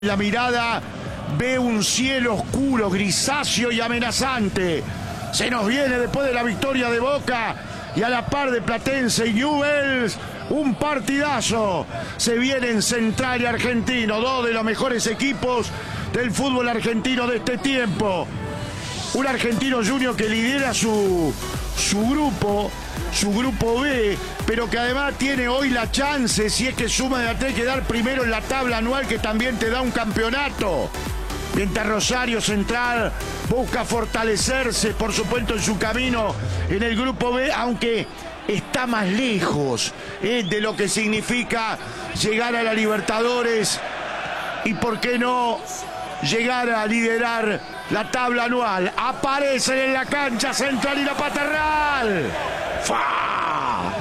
La mirada ve un cielo oscuro, grisáceo y amenazante. Se nos viene después de la victoria de Boca y a la par de Platense y Newell's, un partidazo. Se vienen Central y Argentino, dos de los mejores equipos del fútbol argentino de este tiempo. Un Argentino Junior que lidera su grupo B, pero que además tiene hoy la chance, si es que suma de tener que dar primero en la tabla anual, que también te da un campeonato. Mientras Rosario Central busca fortalecerse, por supuesto, en su camino en el grupo B, aunque está más lejos de lo que significa llegar a la Libertadores y, ¿por qué no, llegar a liderar la tabla anual? Aparecen en la cancha Central y la Paternal. ¡Fa!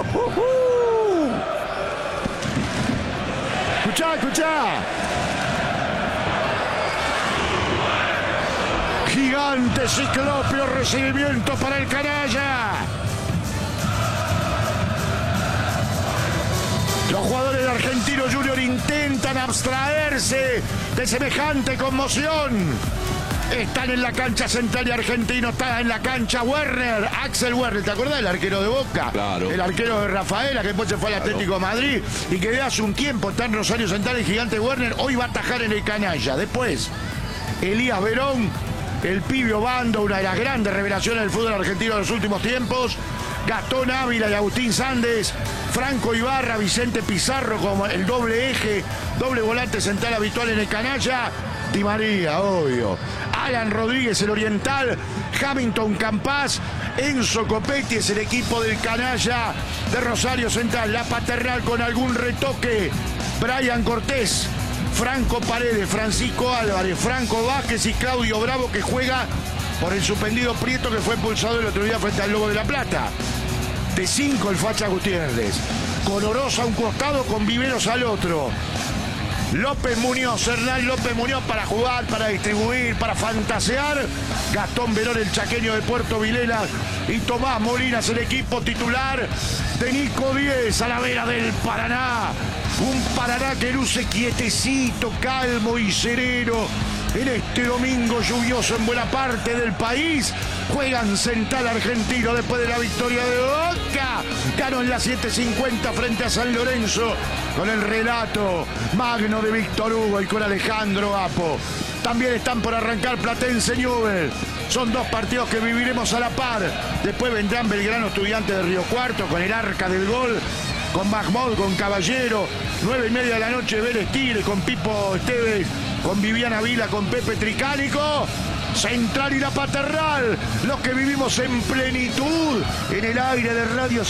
Escuchá. Gigante ciclopio recibimiento para el canalla. Los jugadores de Argentino Junior intentan abstraerse de semejante conmoción. Están en la cancha Central y Argentino, está en la cancha Werner, Axel Werner, ¿te acordás del arquero de Boca? Claro. El arquero de Rafaela, que después se fue al Atlético de Madrid y que de hace un tiempo está en Rosario Central. El gigante Werner hoy va a atajar en el canalla. Después, Elías Verón, el pibe Obando, una de las grandes revelaciones del fútbol argentino de los últimos tiempos. Gastón Ávila y Agustín Sández, Franco Ibarra, Vicente Pizarro como el doble eje, doble volante central habitual en el canalla. Di María, obvio. Alan Rodríguez, el oriental. Hamilton Campás. Enzo Copetti es el equipo del canalla de Rosario Central. La Paternal con algún retoque. Brian Cortés, Franco Paredes, Francisco Álvarez, Franco Vázquez y Claudio Bravo, que juega por el suspendido Prieto, que fue expulsado el otro día frente al Lobo de la Plata. De 5 el Facha Gutiérrez. Con Oroza a un costado, con Viveros al otro. López Muñoz, Hernán López Muñoz para jugar, para distribuir, para fantasear. Gastón Verón, el chaqueño de Puerto Vilela, y Tomás Molinas, el equipo titular de Nico Díez, a la vera del Paraná. Un Paraná que luce quietecito, calmo y sereno en este domingo lluvioso en buena parte del país. Juegan Central Argentino después de la victoria de Boca. Ganó en la 7:50 frente a San Lorenzo con el relato magno de Víctor Hugo y con Alejandro Apo. También están por arrancar Platense Newell's. Son dos partidos que viviremos a la par. Después vendrán Belgrano Estudiantes de Río Cuarto con el Arca del Gol, con Mahmoud, con Caballero. 9:30 de la noche Vélez Tigre con Pipo Esteves, con Viviana Vila, con Pepe Tricánico. Central y la Paternal, los que vivimos en plenitud en el aire de Radio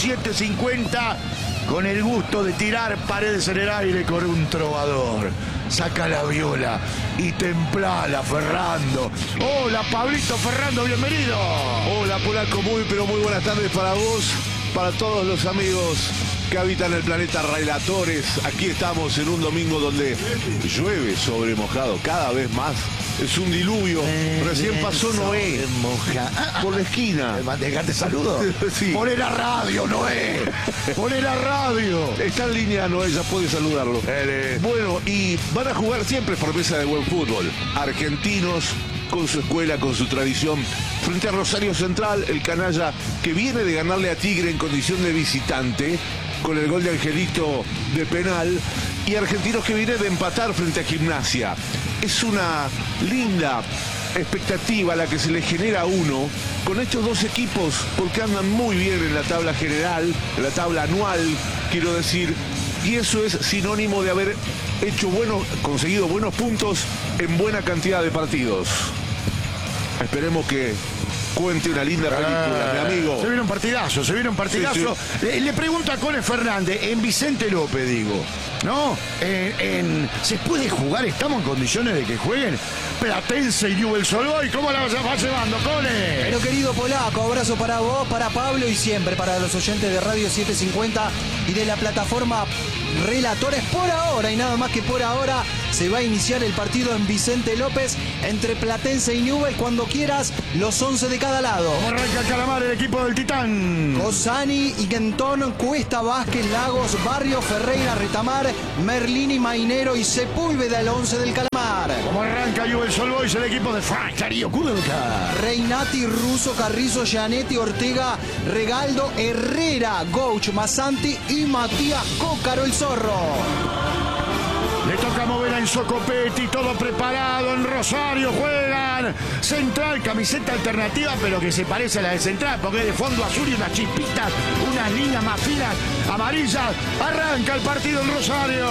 750, con el gusto de tirar paredes en el aire con un trovador. Saca la viola y templala, Ferrando. Hola, Pablito Ferrando, bienvenido. Hola, Polaco, muy buenas tardes para vos, para todos los amigos que habitan el planeta Relatores. Aquí estamos en un domingo donde llueve sobre mojado cada vez más. Es un diluvio. Recién pasó Noé por la esquina. ¿Dejate saludo? Sí. Poné la radio, Noé. Poné la radio. Está en línea Noé, ya puede saludarlo. Bueno, y van a jugar siempre promesa de buen fútbol. Argentinos, con su escuela, con su tradición, frente a Rosario Central, el canalla que viene de ganarle a Tigre en condición de visitante, con el gol de Angelito de penal, y Argentinos que viene de empatar frente a Gimnasia. Es una linda expectativa la que se le genera a uno con estos dos equipos, porque andan muy bien en la tabla general, en la tabla anual, quiero decir, y eso es sinónimo de haber conseguido buenos puntos en buena cantidad de partidos. Esperemos que cuente una linda película, mi amigo. Se viene un partidazo. Sí, sí. Le pregunto a Cone Fernández, en Vicente López, digo, ¿no? ¿Se puede jugar? ¿Estamos en condiciones de que jueguen Platense y Newell's Old Boys? ¿Cómo la va llevando, Cone? Pero querido Polaco, abrazo para vos, para Pablo y siempre para los oyentes de Radio 750 y de la plataforma relatores. Por ahora y nada más que por ahora se va a iniciar el partido en Vicente López entre Platense y Newell's. Cuando quieras, los 11 de cada lado. ¿Cómo arranca el calamar, el equipo del Titán? Cosani, Higuentón, Cuesta, Vázquez, Lagos, Barrio, Ferreira, Retamar, Merlini, Mainero y Sepúlveda, el 11 del calamar. ¿Cómo arranca Newell's Old Boys, el equipo de Frank Darío Kudelka? Reinati, Russo, Carrizo, Gianetti, Ortega, Regaldo, Herrera, Gouch, Massanti y Matías Cócaro, el Zorro. Le toca mover a Enzo Copetti, todo preparado en Rosario, juegan Central, camiseta alternativa, pero que se parece a la de Central, porque es de fondo azul y unas chispitas, unas líneas más finas, amarillas. Arranca el partido en Rosario.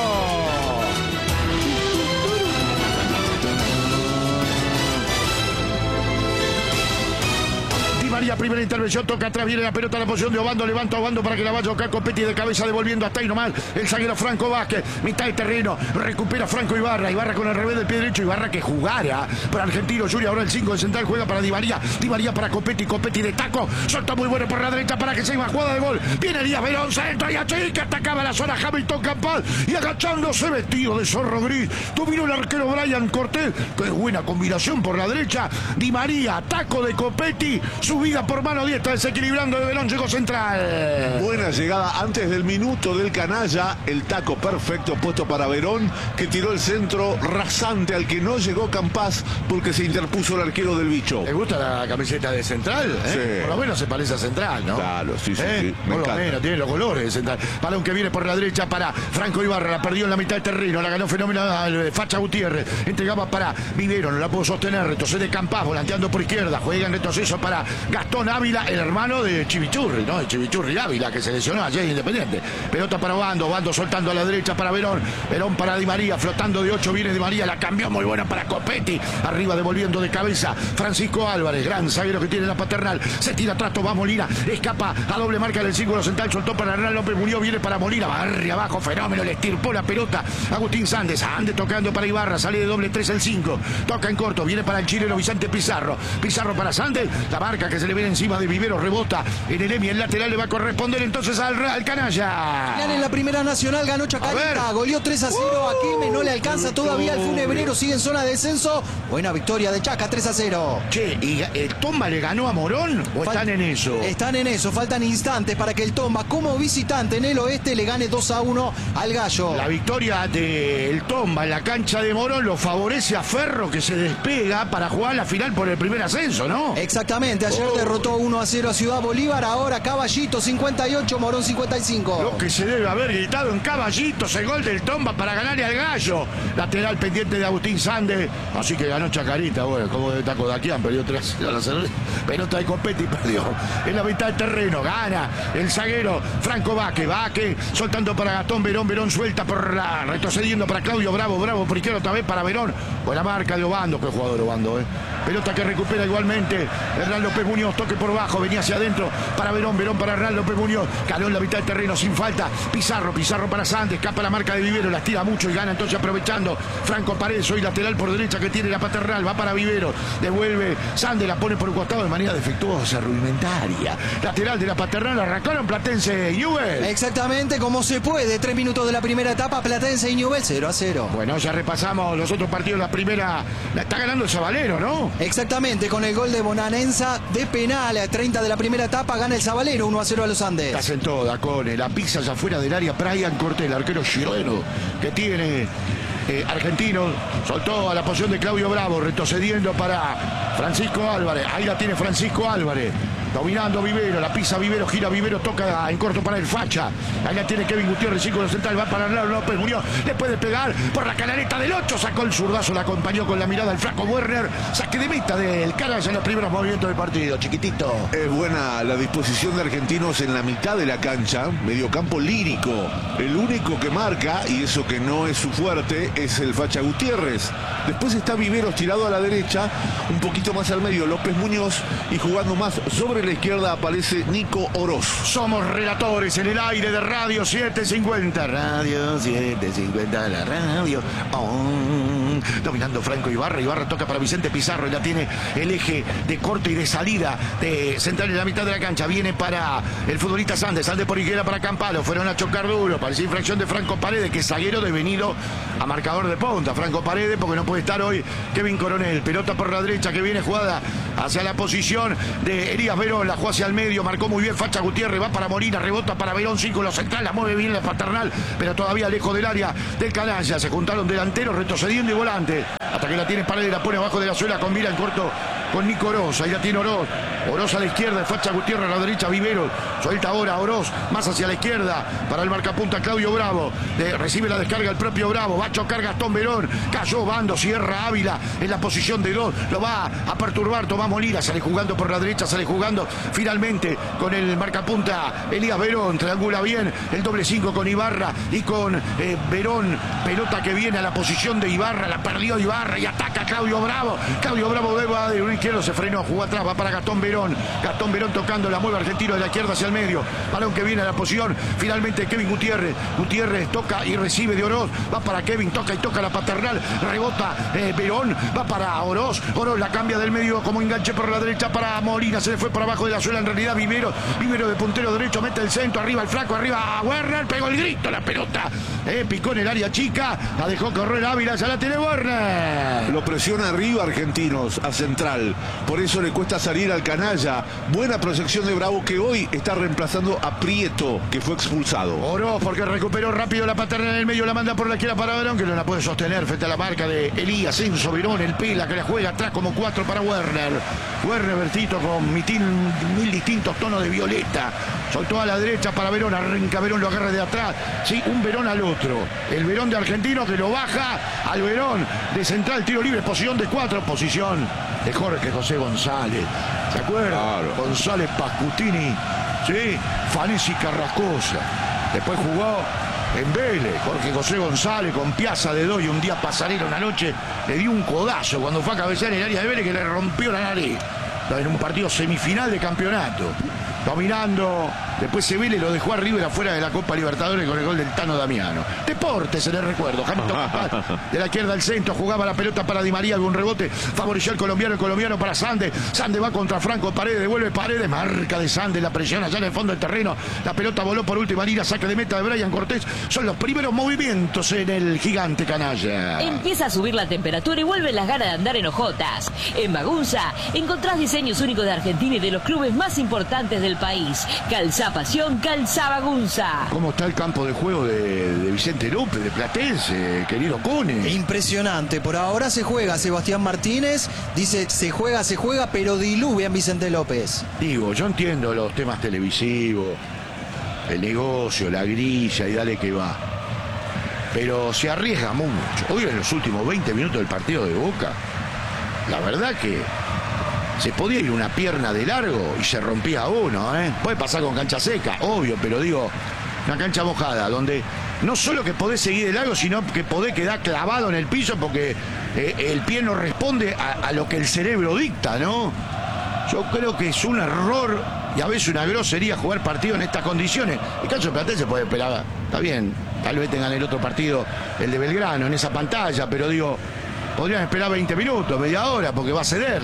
María, primera intervención, toca atrás, viene la pelota a la posición de Obando, levanta Obando para que la vaya a tocar Copetti de cabeza, devolviendo hasta ahí nomás el zaguero Franco Vázquez, mitad de terreno, recupera Franco Ibarra con el revés del pie derecho, Ibarra que jugara para Argentino Junior, ahora el 5 de Central juega para Di María para Copetti de taco, solta muy bueno por la derecha para que se iba jugada de gol, viene Díaz Verón, centro y achí que atacaba la zona Hamilton Campal y agachándose vestido de zorro gris, tuvieron el arquero Brian Cortés, que buena combinación por la derecha, Di María, taco de Copetti, subida por mano diestra, desequilibrando de Verón, llegó Central. Buena llegada antes del minuto del canalla, el taco perfecto puesto para Verón, que tiró el centro rasante al que no llegó Campás porque se interpuso el arquero del bicho. ¿Te gusta la camiseta de Central? Sí. Por lo menos se parece a Central, ¿no? Claro, sí, me por encanta. lo menos tiene los colores de Central. Balón que viene por la derecha para Franco Ibarra, la perdió en la mitad del terreno, la ganó fenomenal Facha Gutiérrez, entregaba para Vivero, no la pudo sostener, retrocede Campás, volanteando por izquierda, juega en retroceso para Gastón Ávila, el hermano de Chivichurri, ¿no? De Chivichurri Ávila, que se lesionó ayer en Independiente. Pelota para Obando soltando a la derecha para Verón para Di María, flotando de 8, viene Di María, la cambió muy buena para Copetti, arriba devolviendo de cabeza Francisco Álvarez, gran zaguero que tiene la Paternal, se tira atrás, va Molina, escapa a doble marca del círculo central, soltó para Hernán López Muñoz, viene para Molina, barre abajo, fenómeno, le estirpó la pelota Agustín Sandes tocando para Ibarra, sale de doble 3 el 5, toca en corto, viene para el chileno Vicente Pizarro para Sandes, la marca que se le viene encima de Vivero, rebota en el EMI, el lateral le va a corresponder entonces al canalla. En la primera nacional ganó Chacarita, goleó 3-0 a Quilmes, no le alcanza todavía el Funebrero, sigue en zona de descenso. Buena victoria de Chaca, 3-0. Che, ¿y el Tomba le ganó a Morón o están en eso? Están en eso, faltan instantes para que el Tomba, como visitante en el oeste, le gane 2-1 al Gallo. La victoria del Tomba en la cancha de Morón lo favorece a Ferro, que se despega para jugar la final por el primer ascenso, ¿no? Exactamente, ayer derrotó 1-0 a Ciudad Bolívar, ahora Caballito 58, Morón 55. Lo que se debe haber gritado en Caballitos, el gol del Tomba para ganarle al Gallo. Lateral pendiente de Agustín Sandes, así que ganó Chacarita, bueno, como de Taco Daquián, perdió 3-0. Pelota de Copetti, perdió en la mitad del terreno, gana el zaguero Franco Vázquez, soltando para Gastón Verón suelta retrocediendo para Claudio Bravo por izquierda otra vez para Verón, buena marca de Obando, qué jugador Obando, pelota que recupera igualmente Hernán López Muñoz, toque por bajo, venía hacia adentro para Verón para Hernán López Muñoz, caló en la mitad del terreno sin falta, Pizarro para Sandes, escapa la marca de Vivero, la tira mucho y gana entonces aprovechando Franco Paredes, hoy lateral por derecha que tiene la Paternal, va para Vivero, devuelve Sandes, la pone por un costado de manera defectuosa, rudimentaria, lateral de la Paternal, arrancaron Platense y Newell's. Exactamente como se puede, 3 minutos de la primera etapa, Platense y Newell's 0-0. Bueno, ya repasamos los otros partidos, la primera la está ganando el Sabalero, ¿no? Exactamente, con el gol de Bonanenza de penal, 30 de la primera etapa, gana el Sabalero 1-0 a los Andes. Hacen toda, Cone, la pizza ya fuera del área, Brian Cortés, el arquero chileno que tiene Argentino, soltó a la posición de Claudio Bravo, retrocediendo para Francisco Álvarez, ahí la tiene Francisco Álvarez, dominando Vivero, la pisa Vivero, gira Vivero, toca en corto para el Facha, ahí la tiene Kevin Gutiérrez, círculo central, va para Hernán López Muñoz, le puede pegar por la canaleta del 8, sacó el zurdazo, la acompañó con la mirada el flaco Werner, saque de meta del Canalla en los primeros movimientos del partido, chiquitito. Es buena la disposición de Argentinos en la mitad de la cancha, mediocampo lírico, el único que marca, y eso que no es su fuerte, es el Facha Gutiérrez. Después está Viveros tirado a la derecha, un poquito más al medio López Muñoz, y jugando más sobre la izquierda aparece Nico Oroz. Somos relatores en el aire de Radio 750. Radio 750, la radio. dominando Franco Ibarra. Ibarra toca para Vicente Pizarro y la tiene el eje de corte y de salida de central en la mitad de la cancha. Viene para el futbolista Sandes. Sandes por izquierda para Campalo. Fueron a chocar duro. Parecía infracción de Franco Paredes, que es zaguero devenido a marcador de punta. Franco Paredes, porque no puede estar hoy Kevin Coronel. Pelota por la derecha que viene jugada hacia la posición de Elías Verón. La jugó hacia el medio. Marcó muy bien Facha Gutiérrez. Va para Molina. Rebota para Verón. Círculo central. La mueve bien la Paternal, pero todavía lejos del área del Canalla. Se juntaron delanteros, retrocediendo y volante. Hasta que la tiene Paredes. La pone abajo de la suela. Combina en corto con Nico Oroz. Ahí la tiene Oroz. Oroz a la izquierda. Facha Gutiérrez a la derecha. Vivero. Suelta ahora Oroz. Más hacia la izquierda. Para el marcapunta Claudio Bravo. Recibe la descarga el propio Bravo. Va a chocar Gastón Verón. Cayó Bando. Cierra Ávila en la posición de 2. Lo va a perturbar Tomás Molina. Sale jugando por la derecha. Sale jugando finalmente con el marcapunta Elías Verón. Triangula bien el doble 5 con Ibarra y con Verón. Pelota que viene a la posición de Ibarra. La perdió Ibarra y ataca Claudio Bravo. Claudio Bravo de un izquierdo. Se frenó. Jugó atrás. Va para Gastón Verón. Gastón Verón tocando. La mueve Argentino de la izquierda hacia el medio. Balón que viene a la posición. Finalmente Kevin Gutiérrez. Gutiérrez toca y recibe de Oroz. Va para Kevin. Toca y toca la Paternal. Rebota Verón. Va para Oroz. Oroz la cambia del medio como enganche por la derecha para Molina. Se le fue por abajo de la suela. En realidad Vivero. Vivero de puntero derecho. Mete el centro. Arriba el flaco. Arriba a Werner. Pegó el grito. La pelota. Picó en el área chica. La dejó correr Ávila. Ya la tiene Werner. Lo presiona arriba Argentinos a central. Por eso le cuesta salir al Canalla. Buena proyección de Bravo, que hoy está reemplazando a Prieto, que fue expulsado. Oroz, porque recuperó rápido la Paternal en el medio. La manda por la izquierda para Verón, que no la puede sostener frente a la marca de Elías Enzo Verón. El Pela que la juega atrás como 4 para Werner. Werner Bertito con mil distintos tonos de violeta. Soltó a la derecha para Verón. Arranca Verón, lo agarra de atrás. Sí, un Verón al otro. El Verón de Argentino que lo baja al Verón de central. Tiro libre, posición de 4. Posición de Jorge José González. ¿Se acuerdan? Claro. González Pascutini. Sí, Fanesi Carrascosa. Después jugó en Vélez. Jorge José González con Piazza de 2 y un día Pasarela una noche le dio un codazo cuando fue a cabecear en el área de Vélez que le rompió la nariz. En un partido semifinal de campeonato. Dominando. Después se Vélez lo dejó a River afuera de la Copa Libertadores con el gol del Tano Damiano. Deportes en el recuerdo. Hamilton de la izquierda al centro. Jugaba la pelota para Di María. Algún rebote. Favoreció el colombiano para Sandes. Sandes va contra Franco Paredes. Devuelve Paredes. Marca de Sandes. La presión allá en el fondo del terreno. La pelota voló por última línea. Saque de meta de Brian Cortés. Son los primeros movimientos en el gigante canalla. Empieza a subir la temperatura y vuelven las ganas de andar en hojotas. En Magunza encontrás diseños únicos de Argentina y de los clubes más importantes del país. Calzá Pasión, Calzá Magunza. ¿Cómo está el campo de juego de Vicente López, de Platense, querido Cone? Impresionante. Por ahora se juega. Sebastián Martínez dice se juega, pero diluvian Vicente López. Digo, yo entiendo los temas televisivos, el negocio, la grilla y dale que va. Pero se arriesga mucho. Hoy en los últimos 20 minutos del partido de Boca, la verdad que se podía ir una pierna de largo y se rompía uno, ¿eh? Puede pasar con cancha seca, obvio, pero digo, una cancha mojada, donde no solo que podés seguir de largo, sino que podés quedar clavado en el piso porque el pie no responde a lo que el cerebro dicta, ¿no? Yo creo que es un error y a veces una grosería jugar partido en estas condiciones. El caso de Platense puede esperar, está bien, tal vez tengan el otro partido, el de Belgrano, en esa pantalla, pero digo, podrían esperar 20 minutos, media hora, porque va a ceder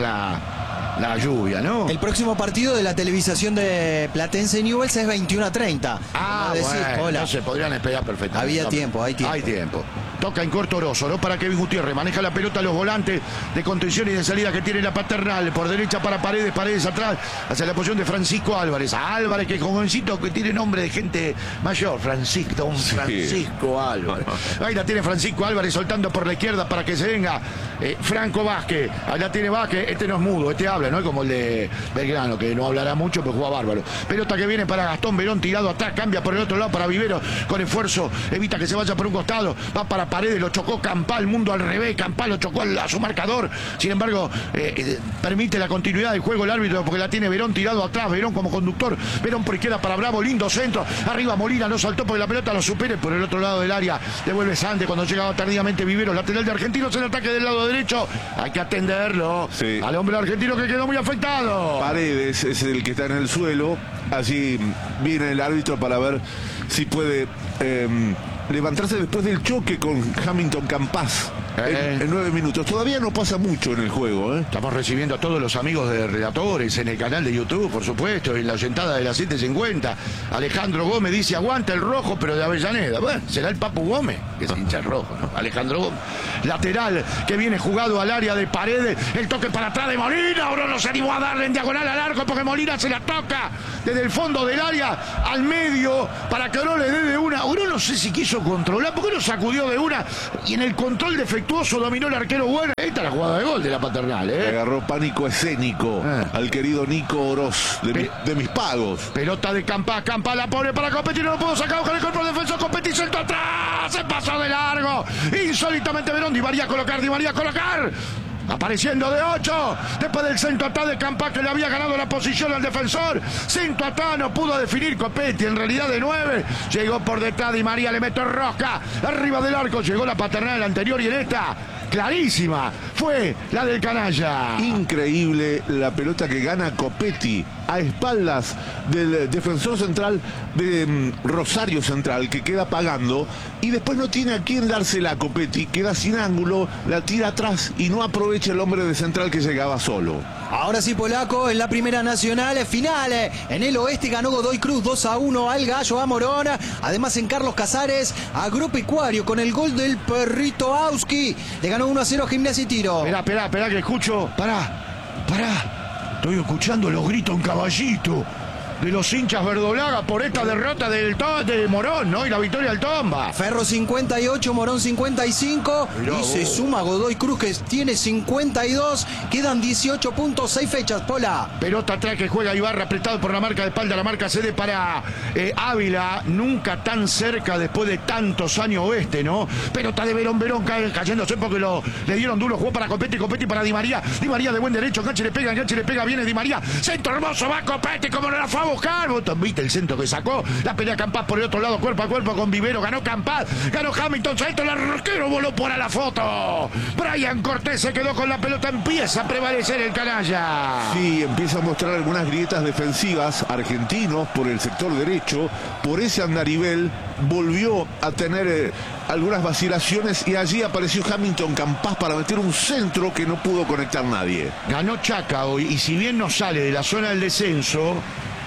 la lluvia, ¿no? El próximo partido de la televisación de Platense Newell's es 21:30. Bueno, no se podrían esperar perfectamente. Había tiempo, hay tiempo. Hay tiempo. Toca en corto Orozo, ¿no? Para Kevin Gutiérrez. Maneja la pelota a los volantes de contención y de salida que tiene la Paternal. Por derecha para Paredes atrás. Hacia la posición de Francisco Álvarez. Álvarez, que jovencito que tiene nombre de gente mayor. Francisco Álvarez. Ahí la tiene Francisco Álvarez soltando por la izquierda para que se venga Franco Vázquez. Ahí la tiene Vázquez. Este no es mudo, este habla, no es como el de Belgrano, que no hablará mucho, pero juega bárbaro. Pelota que viene para Gastón Verón, tirado atrás, cambia por el otro lado para Vivero. Con esfuerzo, evita que se vaya por un costado. Va para Paredes, lo chocó Campal, mundo al revés. Campal lo chocó a su marcador. Sin embargo, permite la continuidad del juego el árbitro porque la tiene Verón tirado atrás. Verón como conductor. Verón por izquierda para Bravo, lindo centro. Arriba Molina, no saltó porque la pelota lo supere por el otro lado del área. Devuelve Sandes cuando llegaba tardíamente Vivero. Lateral de Argentinos en el ataque del lado derecho. Hay que atenderlo. Sí. Al hombre argentino que quedó muy afectado. Paredes es el que está en el suelo. Allí viene el árbitro para ver si puede levantarse después del choque con Hamilton Campas. en 9 minutos. Todavía no pasa mucho en el juego, ¿eh? Estamos recibiendo a todos los amigos de relatores en el canal de YouTube, por supuesto, en la oyentada de las 7:50. Alejandro Gómez dice, aguanta el rojo, pero de Avellaneda. Bueno, será el Papu Gómez, que se hincha el rojo, ¿no? Alejandro Gómez. Lateral, que viene jugado al área de Paredes. El toque para atrás de Molina. Ahora no se animó a darle en diagonal al arco porque Molina se la toca desde el fondo del área al medio para que Oro le dé de una. Oro no sé si quiso controlar, porque no sacudió de una y en el control defectuoso dominó el arquero bueno. Esta es la jugada de gol de la Paternal, ¿eh? Agarró pánico escénico al querido Nico Oroz de mis pagos. Pelota de Campá la pone para Copetti, no lo pudo sacar con el cuerpo del defensor. Copetti saltó atrás, se pasó de largo. Insólitamente Verón, Di María a colocar. Apareciendo de 8, después del centro atrás de Campá que le había ganado la posición al defensor. Centro atrás, no pudo definir Copetti, en realidad de 9. Llegó por detrás Di María, le metió rosca. Arriba del arco llegó la Paternal anterior y en esta, clarísima, fue la del canalla. Increíble la pelota que gana Copetti a espaldas del defensor central de Rosario Central, que queda pagando y después no tiene a quién dársela a Copetti, queda sin ángulo, la tira atrás y no aprovecha el hombre de Central que llegaba solo. Ahora sí, Polaco, en la Primera Nacional, final. En el oeste ganó Godoy Cruz 2-1 al Gallo a Morón. Además en Carlos Casares, Agropecuario con el gol del Perrito Auski. Le ganó 1-0 Gimnasia y Tiro. Esperá, que escucho. Pará. Estoy escuchando los gritos en Caballito de los hinchas verdolaga por esta derrota de Morón, ¿no? Y la victoria del Tomba. Ferro 58, Morón 55. Mirá, y se suma Godoy Cruz, que tiene 52. Quedan 18 puntos, 6 fechas, Pola. Pelota atrás que juega Ibarra, apretado por la marca de espalda. La marca cede para Ávila. Nunca tan cerca después de tantos años oeste, ¿no? Pelota de Verón cayéndose porque le dieron duro. Jugó para Copetti para Di María. Di María de buen derecho. Enganche le pega. Viene Di María. Centro hermoso. Va Copetti como no la fue a buscar. Vos viste el centro que sacó. La pelea Campás por el otro lado, cuerpo a cuerpo con Vivero. Ganó Campás. Ganó Hamilton. Salto el arquero. Voló por a la foto. Brian Cortés se quedó con la pelota. Empieza a prevalecer el canalla. Sí, empieza a mostrar algunas grietas defensivas. Argentinos por el sector derecho. Por ese andarivel volvió a tener algunas vacilaciones y allí apareció Hamilton Campás para meter un centro que no pudo conectar nadie. Ganó Chaca hoy y si bien no sale de la zona del descenso,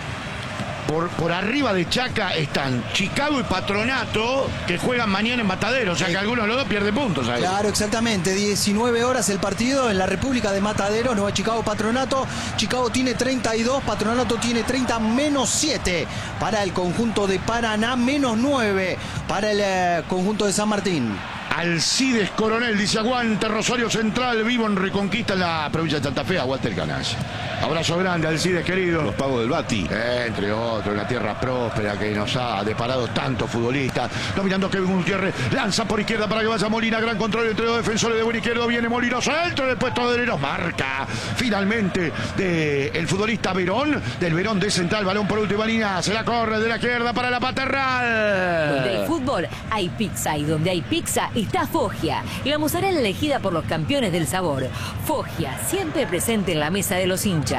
por arriba de Chaca están Chicago y Patronato, que juegan mañana en Matadero, o sea que algunos de los dos pierden puntos ahí. Claro, exactamente, 19 horas el partido en la República de Matadero, Nueva Chicago Patronato. Chicago tiene 32, Patronato tiene 30, menos 7 para el conjunto de Paraná, menos 9 para el conjunto de San Martín. Alcides Coronel dice aguante Rosario Central, vivo en Reconquista en la provincia de Santa Fe, aguante el canalla. Abrazo grande Alcides querido. Los pagos del Bati. Entre otros, una tierra próspera que nos ha deparado tantos futbolistas. Dominando Kevin Gutiérrez, lanza por izquierda para que vaya Molina, gran control entre los defensores de buen izquierdo, viene Molino, centro del puesto de Leros, marca finalmente del futbolista Verón, del Verón de Central, balón por última línea, se la corre de la izquierda para la Paternal. Donde hay fútbol, hay pizza, y donde hay pizza está Foggia, y la mozzarella elegida por los campeones del sabor. Foggia, siempre presente en la mesa de los hinchas.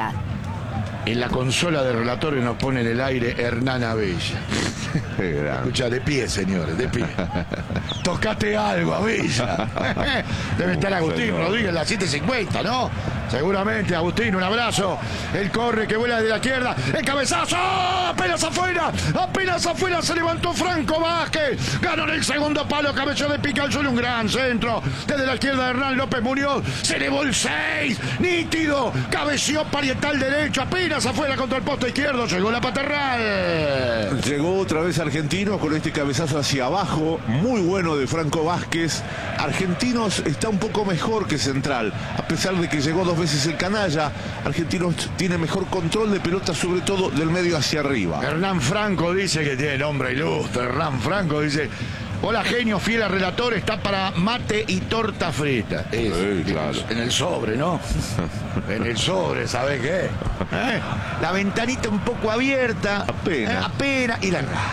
En la consola de relatores nos pone en el aire Hernán Abella. Escucha, de pie, señores, de pie. Tocate algo, Abella. Debe estar Agustín Rodríguez en la 7:50, ¿no? Seguramente, Agustín, un abrazo. El corre que vuela de la izquierda. El cabezazo. Apenas afuera. Se levantó Franco Vázquez. Ganó en el segundo palo. Cabello de pica al suelo. Un gran centro. Desde la izquierda de Hernán López Muñoz. Se elevó el 6. Nítido. Cabeció parietal derecho. Apenas afuera contra el poste izquierdo. Llegó la Paternal. Llegó otra vez Argentinos con este cabezazo hacia abajo. Muy bueno de Franco Vázquez. Argentinos está un poco mejor que Central. A pesar de que llegó 2 veces el canalla, Argentinos tiene mejor control de pelota, sobre todo del medio hacia arriba. Hernán Franco dice que tiene nombre ilustre. Hernán Franco dice: hola genio, fiel al relator, está para mate y torta frita. Sí, claro. En el sobre, ¿no? En el sobre, ¿sabes qué? La ventanita un poco abierta. Apenas. Y la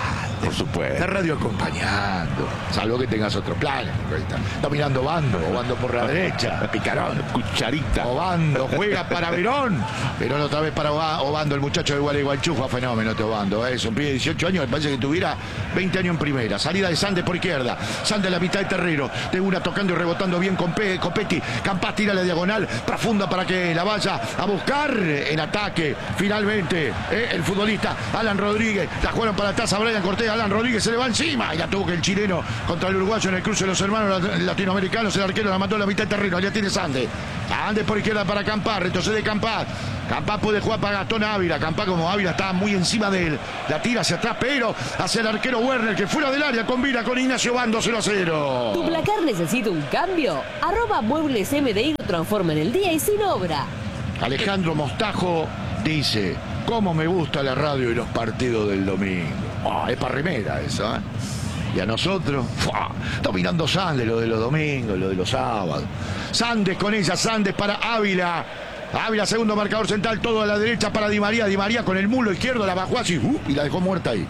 por supuesto. La radio acompañando, salvo que tengas otro plan. Dominando Bando, o Bando por la derecha, picarón, Cucharita. Obando juega para Verón, Verón otra vez para Obando, el muchacho de Gualeguaychú, fue fenómeno este Obando, es un pibe de 18 años, me parece que tuviera 20 años en primera. Salida de Sande por izquierda, Sande a la mitad de terreno, de una tocando y rebotando bien con Copetti. Campás tira la diagonal profunda para que la vaya a buscar en ataque. Finalmente el futbolista Alan Rodríguez, la jugaron para atrás a Brian Cortés. Alan Rodríguez se le va encima y la tuvo que el chileno contra el uruguayo en el cruce de los hermanos latinoamericanos. El arquero la mandó a la mitad de terreno, ya tiene Sande. Sande por izquierda para Campás, retrocede Campás. Campás puede jugar para Gastón Ávila. Campás, como Ávila está muy encima de él, la tira hacia atrás, pero hacia el arquero Werner, que fuera del área combina con Ignacio Bando. 0-0. ¿Tu placar necesita un cambio? Muebles MDI lo transforma en el día y sin obra. Alejandro Mostajo dice: ¿cómo me gusta la radio y los partidos del domingo? Es para remera eso, ¿eh? Y a nosotros, dominando Sandes, lo de los domingos, lo de los sábados. Sandes con ella, Sandes para Ávila. Ávila, segundo marcador central, todo a la derecha para Di María. Di María con el mulo izquierdo la bajó así y la dejó muerta ahí.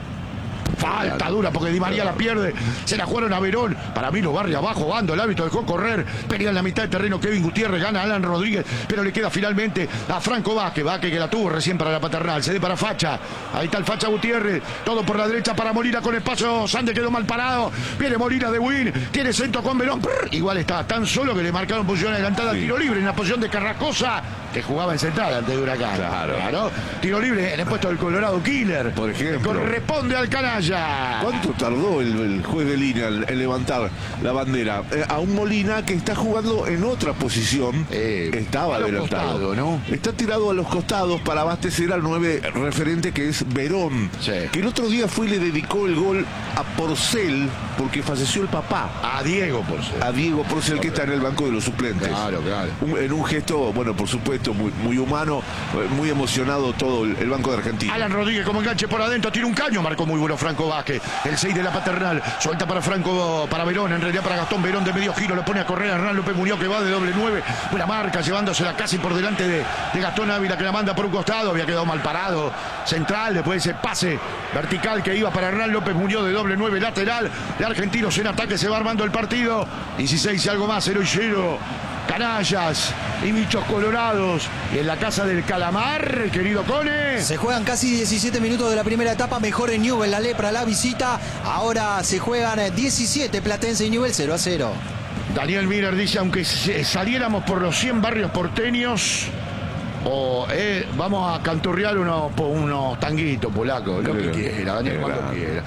Falta dura porque Di María la pierde. Se la jugaron a Verón. Para mí lo barre abajo. Bando, el árbitro dejó correr. Pelea en la mitad de terreno. Kevin Gutiérrez gana a Alan Rodríguez. Pero le queda finalmente a Franco Vázquez. Vázquez que la tuvo recién para la Paternal. Se dé para Facha. Ahí está el Facha Gutiérrez. Todo por la derecha para Molina con espacio. Sande quedó mal parado. Viene Molina de Win. Tiene centro con Verón. Igual está tan solo que le marcaron posición adelantada. Sí. Tiro libre en la posición de Carrascosa, que jugaba en central ante de Huracán. Claro. Tiro libre en el puesto del Colorado Killer. Por ejemplo. Corresponde al canalla. ¿Cuánto tardó el juez de línea en levantar la bandera? A un Molina que está jugando en otra posición. Estaba adelantado, ¿no? Está tirado a los costados para abastecer al 9 referente, que es Verón. Sí. Que el otro día fue y le dedicó el gol a Porcel porque falleció el papá. A Diego Porcel. A Diego Porcel, que está en el banco de los suplentes. Claro. En un gesto, bueno, por supuesto, muy humano, muy emocionado todo el banco de Argentina. Alan Rodríguez como enganche por adentro, tira un caño, marcó muy bueno Franco Vázquez. El 6 de la Paternal, suelta para Franco, para Verón, en realidad para Gastón Verón de medio giro, lo pone a correr a Hernán López Muñoz, que va de doble 9, buena marca, llevándosela casi por delante de Gastón Ávila, que la manda por un costado, había quedado mal parado, central, después de ese pase vertical que iba para Hernán López Muñoz de doble 9, lateral, de Argentinos en ataque, se va armando el partido, 16 y algo más, 0-0. Canallas y bichos colorados. Y en la casa del Calamar, querido Cone. Se juegan casi 17 minutos de la primera etapa. Mejor en Newell, la Lepra, la visita. Ahora se juegan 17, Platense y Newell, 0-0. Daniel Miller dice: aunque saliéramos por los 100 barrios porteños, vamos a canturrear unos tanguitos polacos, lo que quiera, Daniel, cuando quiera.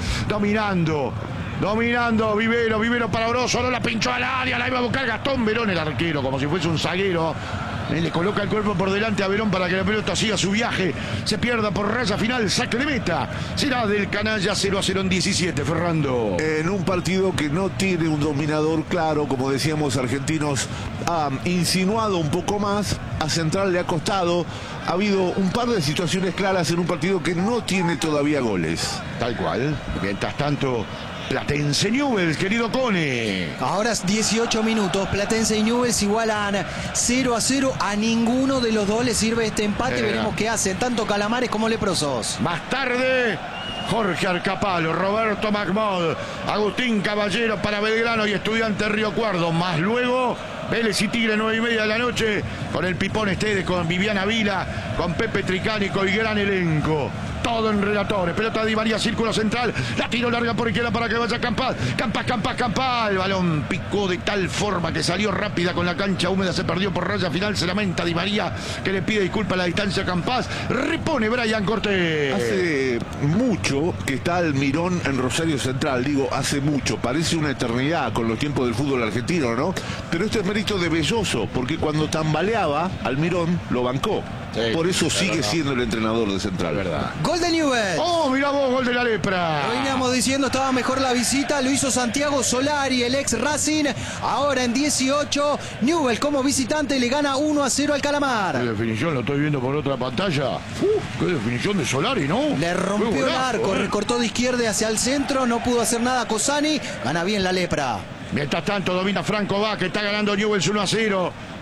Dominando, Vivero para Broso, no la pinchó al área, la iba a buscar Gastón Verón, el arquero, como si fuese un zaguero. Le coloca el cuerpo por delante a Verón para que la pelota siga su viaje, se pierda por raya final, saque de meta. Será del canalla. 0-0 en 17, Ferrando. En un partido que no tiene un dominador claro, como decíamos, Argentinos ha insinuado un poco más, a Central le ha costado. Ha habido un par de situaciones claras en un partido que no tiene todavía goles. Tal cual. Mientras tanto, Platense Newell's, querido Cone. Ahora es 18 minutos. Platense y Newell's igualan 0-0. A ninguno de los dos le sirve este empate. Veremos qué hacen tanto Calamares como Leprosos. Más tarde, Jorge Arcapalo, Roberto Macmod, Agustín Caballero para Belgrano y Estudiante Río Cuarto. Más luego, Vélez y Tigre, 9:30 de la noche, con el Pipón Estedes, con Viviana Vila, con Pepe Tricánico y gran elenco. Todo en relatores. Pelota de Di María, círculo central. La tiro larga por izquierda para que vaya Campás. Campás. El balón picó de tal forma que salió rápida con la cancha húmeda. Se perdió por raya final. Se lamenta Di María, que le pide disculpas a la distancia a Campás. Repone Brian Cortés. Hace mucho que está Almirón en Rosario Central. Digo, hace mucho. Parece una eternidad con los tiempos del fútbol argentino, ¿no? Pero esto es mérito de Belloso, porque cuando tambaleaba, Almirón lo bancó. Sí, por eso sigue siendo el entrenador de Central. Verdad. Gol de Newell's. Mirá vos, gol de la Lepra. Lo veníamos diciendo, estaba mejor la visita. Lo hizo Santiago Solari, el ex Racing. Ahora en 18, Newell's como visitante le gana 1-0 al Calamar. Qué definición, lo estoy viendo por otra pantalla. Qué definición de Solari, ¿no? Le rompió el arco, recortó de izquierda hacia el centro. No pudo hacer nada Cosani. Gana bien la Lepra. Mientras tanto domina Franco Vázquez, está ganando Newell's 1-0.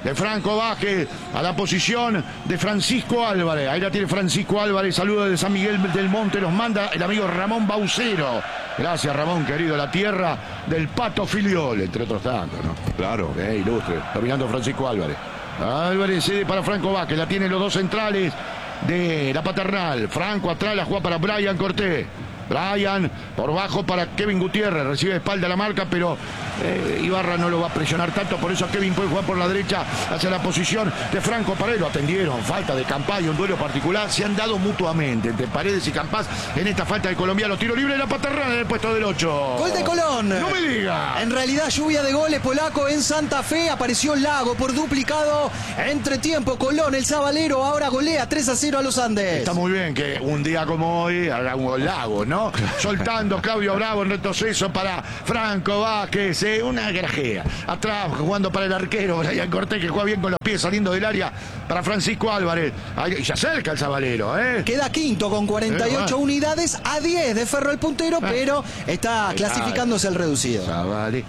de Franco Vázquez a la posición de Francisco Álvarez. Ahí la tiene Francisco Álvarez. Saludos de San Miguel del Monte. Los manda el amigo Ramón Baucero. Gracias, Ramón, querido. La tierra del Pato Filiol, entre otros tantos, ¿no? Claro. Ilustre. Dominando Francisco Álvarez. Álvarez cede para Franco Vázquez. La tienen los dos centrales de la Paternal. Franco atrás, la juega para Brian Cortés. Brian por bajo para Kevin Gutiérrez, recibe de espalda la marca, pero Ibarra no lo va a presionar tanto, por eso Kevin puede jugar por la derecha hacia la posición de Franco Paredes. Lo atendieron, falta de Campaz y un duelo particular, se han dado mutuamente entre Paredes y Campaz en esta falta de colombiano. Tiro libre de la Paternal en el puesto del 8. Gol de Colón. No me diga. En realidad lluvia de goles polaco en Santa Fe, apareció Lago por duplicado, entretiempo Colón, el sabalero ahora golea 3-0 a los Andes. Está muy bien que un día como hoy haga un gol Lago, ¿no? Soltando Claudio Bravo en retroceso para Franco Vázquez, una grajea. Atrás jugando para el arquero Brian Cortés, que juega bien con los pies saliendo del área para Francisco Álvarez. Ahí se acerca el sabalero, Queda quinto con 48 unidades, a 10 de Ferro el puntero, pero está clasificándose el reducido. Sabale,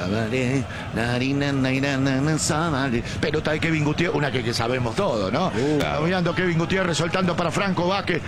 pelota de Kevin Gutiérrez, una que sabemos todo, ¿no? Mirando Kevin Gutiérrez soltando para Franco Vázquez,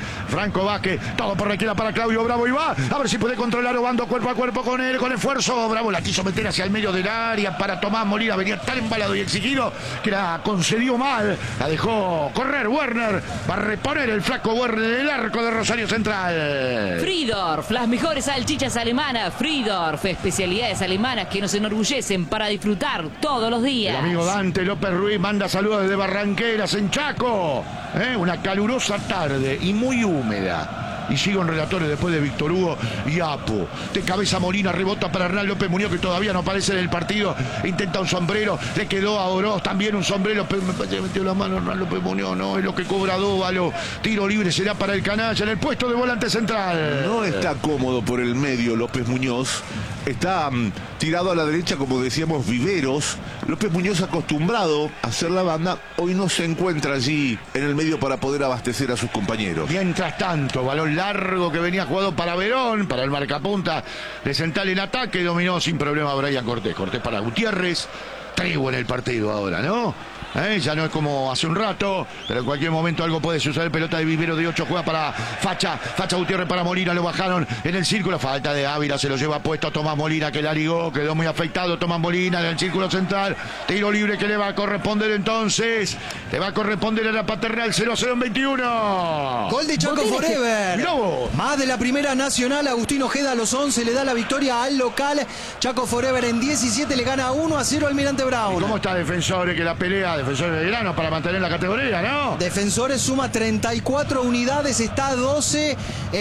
todo por la izquierda para Claudio Bravo y va, a ver si puede controlar Obando cuerpo a cuerpo con él, con esfuerzo. Bravo la quiso meter hacia el medio del área para Tomás Molina, venía tan embalado y exigido que la concedió mal, la dejó correr Werner para reponer el flaco Werner en el arco de Rosario Central. Friedorf, las mejores salchichas alemanas. Friedorf, especialidades alemanas que nos enorgullecen para disfrutar todos los días. El amigo Dante López Ruiz manda saludos desde Barranqueras en Chaco. Una calurosa tarde y muy húmeda. Y siguen relatores después de Víctor Hugo y Apo. De cabeza Molina, rebota para Hernán López Muñoz, que todavía no aparece en el partido. Intenta un sombrero, le quedó a Oroz también un sombrero, pero me parece que metió la mano Hernán López Muñoz. No, es lo que cobra Dóvalo. Tiro libre será para el canalla en el puesto de volante central. No está cómodo por el medio López Muñoz. Está tirado a la derecha, como decíamos, Viveros. López Muñoz, acostumbrado a hacer la banda, hoy no se encuentra allí en el medio para poder abastecer a sus compañeros. Mientras tanto, balón largo que venía jugado para Verón, para el marcapunta de Central en ataque, dominó sin problema Brian Cortés. Cortés para Gutiérrez, tregua en el partido ahora, ¿no? Ya no es como hace un rato, pero en cualquier momento algo puede suceder. Pelota de Vivero de 8, juega para Facha Gutiérrez para Molina, lo bajaron en el círculo, falta de Ávila, se lo lleva puesto Tomás Molina, que la ligó, quedó muy afectado Tomás Molina en el círculo central. Tiro libre que le va a corresponder entonces, le va a corresponder a la Paternal. 0-0 en 21. Gol de Chaco Forever. Más de la Primera Nacional, Agustín Ojeda a los 11 le da la victoria al local. Chaco Forever en 17 le gana 1-0 al Almirante Brown. ¿Cómo está Defensores, que la pelea Defensores de Belgrano para mantener la categoría, no? Defensores suma 34 unidades, está a 12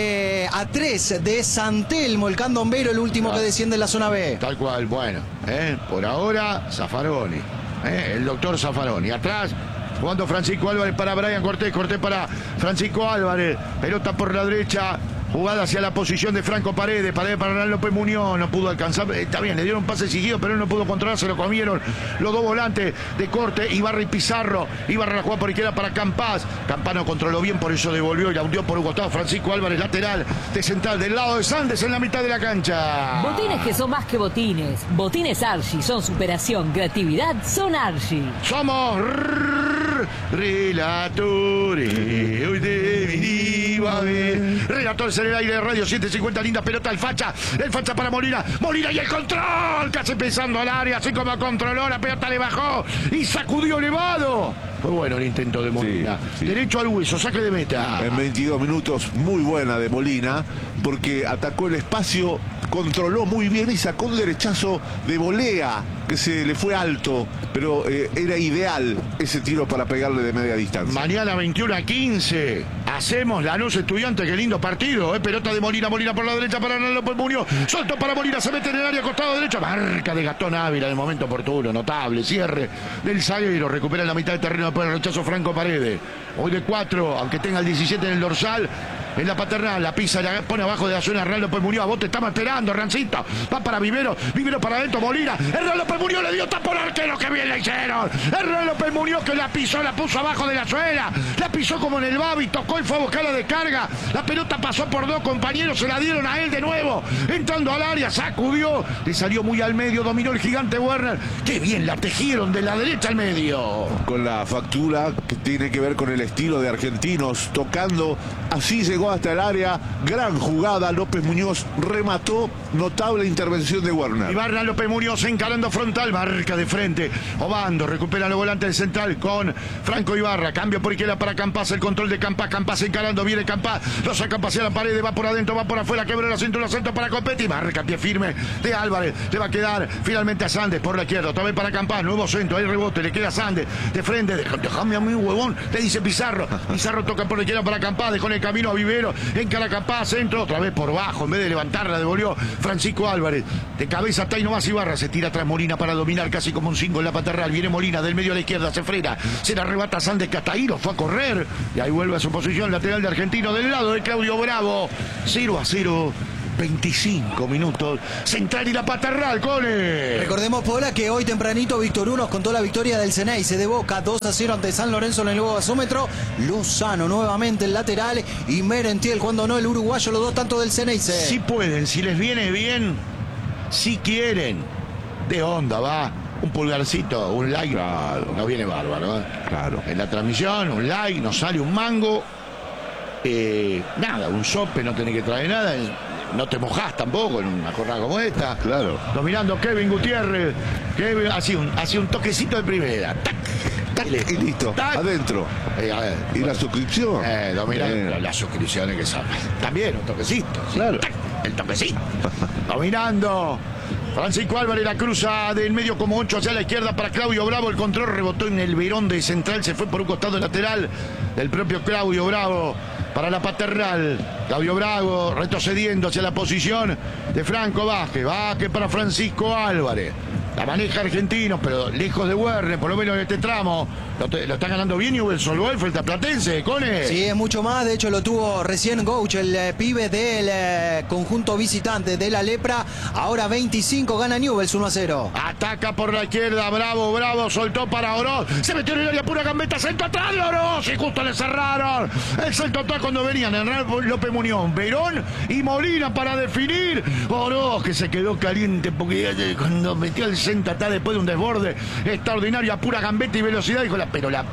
a 3 de San Telmo, el candombero, el último que desciende en la zona B. Tal cual, bueno, por ahora Zaffaroni, el doctor Zaffaroni. Atrás jugando Francisco Álvarez para Brian Cortés, Cortés para Francisco Álvarez, pelota por la derecha. Jugada hacia la posición de Franco Paredes para Hernán López Muñoz, no pudo alcanzar, está bien, le dieron un pase seguido, pero él no pudo controlar, se lo comieron los dos volantes de corte, Ibarra y Pizarro. Ibarra la juega por izquierda para Campaz, Campaz no controló bien, por eso devolvió y la hundió por un costado. Francisco Álvarez, lateral de Central, del lado de Sandes en la mitad de la cancha. Botines que son más que botines. Botines Archie son superación, creatividad, son Archie. Somos relatores, hoy te vinimos a ver. Relatores en el aire de Radio 750, linda pelota, el facha para Molina, Molina y el control, casi pensando al área, así como controló, la pelota le bajó y sacudió elevado. Fue bueno el intento de Molina. Sí. Derecho al hueso, saque de meta. En 22 minutos, muy buena de Molina, porque atacó el espacio, controló muy bien y sacó un derechazo de volea que se le fue alto, pero era ideal ese tiro para pegarle de media distancia. Mañana 21-15 hacemos Lanús Estudiantes, qué lindo partido, pelota de Molina por la derecha para Hernán López Muñoz, soltó para Molina, se mete en el área, costado derecho, marca de Gastón Ávila en el momento oportuno, notable, cierre del zaguero, recupera en la mitad de terreno después del rechazo Franco Paredes. Hoy de 4, aunque tenga el 17 en el dorsal, en la Paternal, la pisa, la pone abajo de la zona Hernán López Muñoz. A vos te estamos esperando, Rancito. Va para Vivero para adentro, Molina. Hernán López Muñoz le dio tapa por arquero, que bien la hicieron. Hernán López Muñoz, que la pisó, la puso abajo de la suela, la pisó como en el Babi, tocó y fue a buscar la descarga. La pelota pasó por dos compañeros, se la dieron a él de nuevo, entrando al área, sacudió, le salió muy al medio, dominó el gigante Werner. Qué bien la tejieron de la derecha al medio. Con la factura que tiene que ver con el estilo de Argentinos, tocando, así llegó hasta el área, gran jugada, López Muñoz remató, notable intervención de Werner. Y Hernán López Muñoz encarando frontal, marca de frente, Obando, recupera los volantes del central con Franco Ibarra, cambio por izquierda para Campás, el control de Campás, Campás encarando, viene Campás, lo saca hacia la pared, va por adentro, va por afuera, quebra la cintura, centro para Copetti, marca pie firme de Álvarez, le va a quedar finalmente a Sandes por la izquierda, otra vez para Campás, nuevo centro, ahí rebote, le queda a Sandes, de frente, déjame a mí huevón, le dice Pizarro, Pizarro toca por la izquierda para Campás, dejó en el camino a Vivero, encara Campás, centro, otra vez por bajo, en vez de levantarla, devolvió Francisco Álvarez, de cabeza está y nomás Ibarra, se tira atrás Molina para dominar casi como un 5 en la paterral, viene Molina del medio a la izquierda, se frena, se la arrebata Sandes, Cataíro, fue a correr, y ahí vuelve a su posición lateral de Argentino del lado de Claudio Bravo, 0-0. 25 minutos. Central y la Paterral, Cole. Recordemos, Pola, que hoy tempranito Víctor Hugo nos contó la victoria del Ceneice de Boca 2-0 ante San Lorenzo en el nuevo gasómetro. Lozano nuevamente el lateral y Merentiel, cuando no, el uruguayo, los dos tanto del Ceneice. Si pueden, si les viene bien, si quieren, de onda, va. Un pulgarcito, un like, claro. No viene bárbaro, ¿eh? Claro. En la transmisión, un like, nos sale un mango. Nada, un sope, no tenés que traer nada. No te mojás tampoco en una jornada como esta. Claro. Dominando Kevin Gutiérrez. Kevin hacía un toquecito de primera. Tac, tac, y listo. Tac. Adentro. A ver, ¿y la suscripción? Dominando las suscripciones que son. También un toquecito. Claro. Tac, el toquecito. Dominando. Francisco Álvarez la cruza del medio como 8 hacia la izquierda para Claudio Bravo. El control rebotó en el Verón de central. Se fue por un costado lateral del propio Claudio Bravo para la Paterral. Claudio Bravo retrocediendo hacia la posición de Franco Vázquez. Vázquez para Francisco Álvarez. La maneja Argentino, pero lejos de Werner, por lo menos en este tramo. Lo está ganando bien Newell's Old Boys frente a Platense, Cone. Sí, es mucho más. De hecho, lo tuvo recién Gouch, el pibe del conjunto visitante de la Lepra. Ahora 25, gana Newell's 1-0. Ataca por la izquierda, Bravo, soltó para Oroz. Se metió en el área, pura gambeta, centro atrás de Oroz. Y justo le cerraron. El centro atrás cuando venían Hernán López Muñoz, Verón y Molina para definir. Oroz, que se quedó caliente porque cuando metió el centro atrás después de un desborde extraordinario, a pura gambeta y velocidad, dijo pero la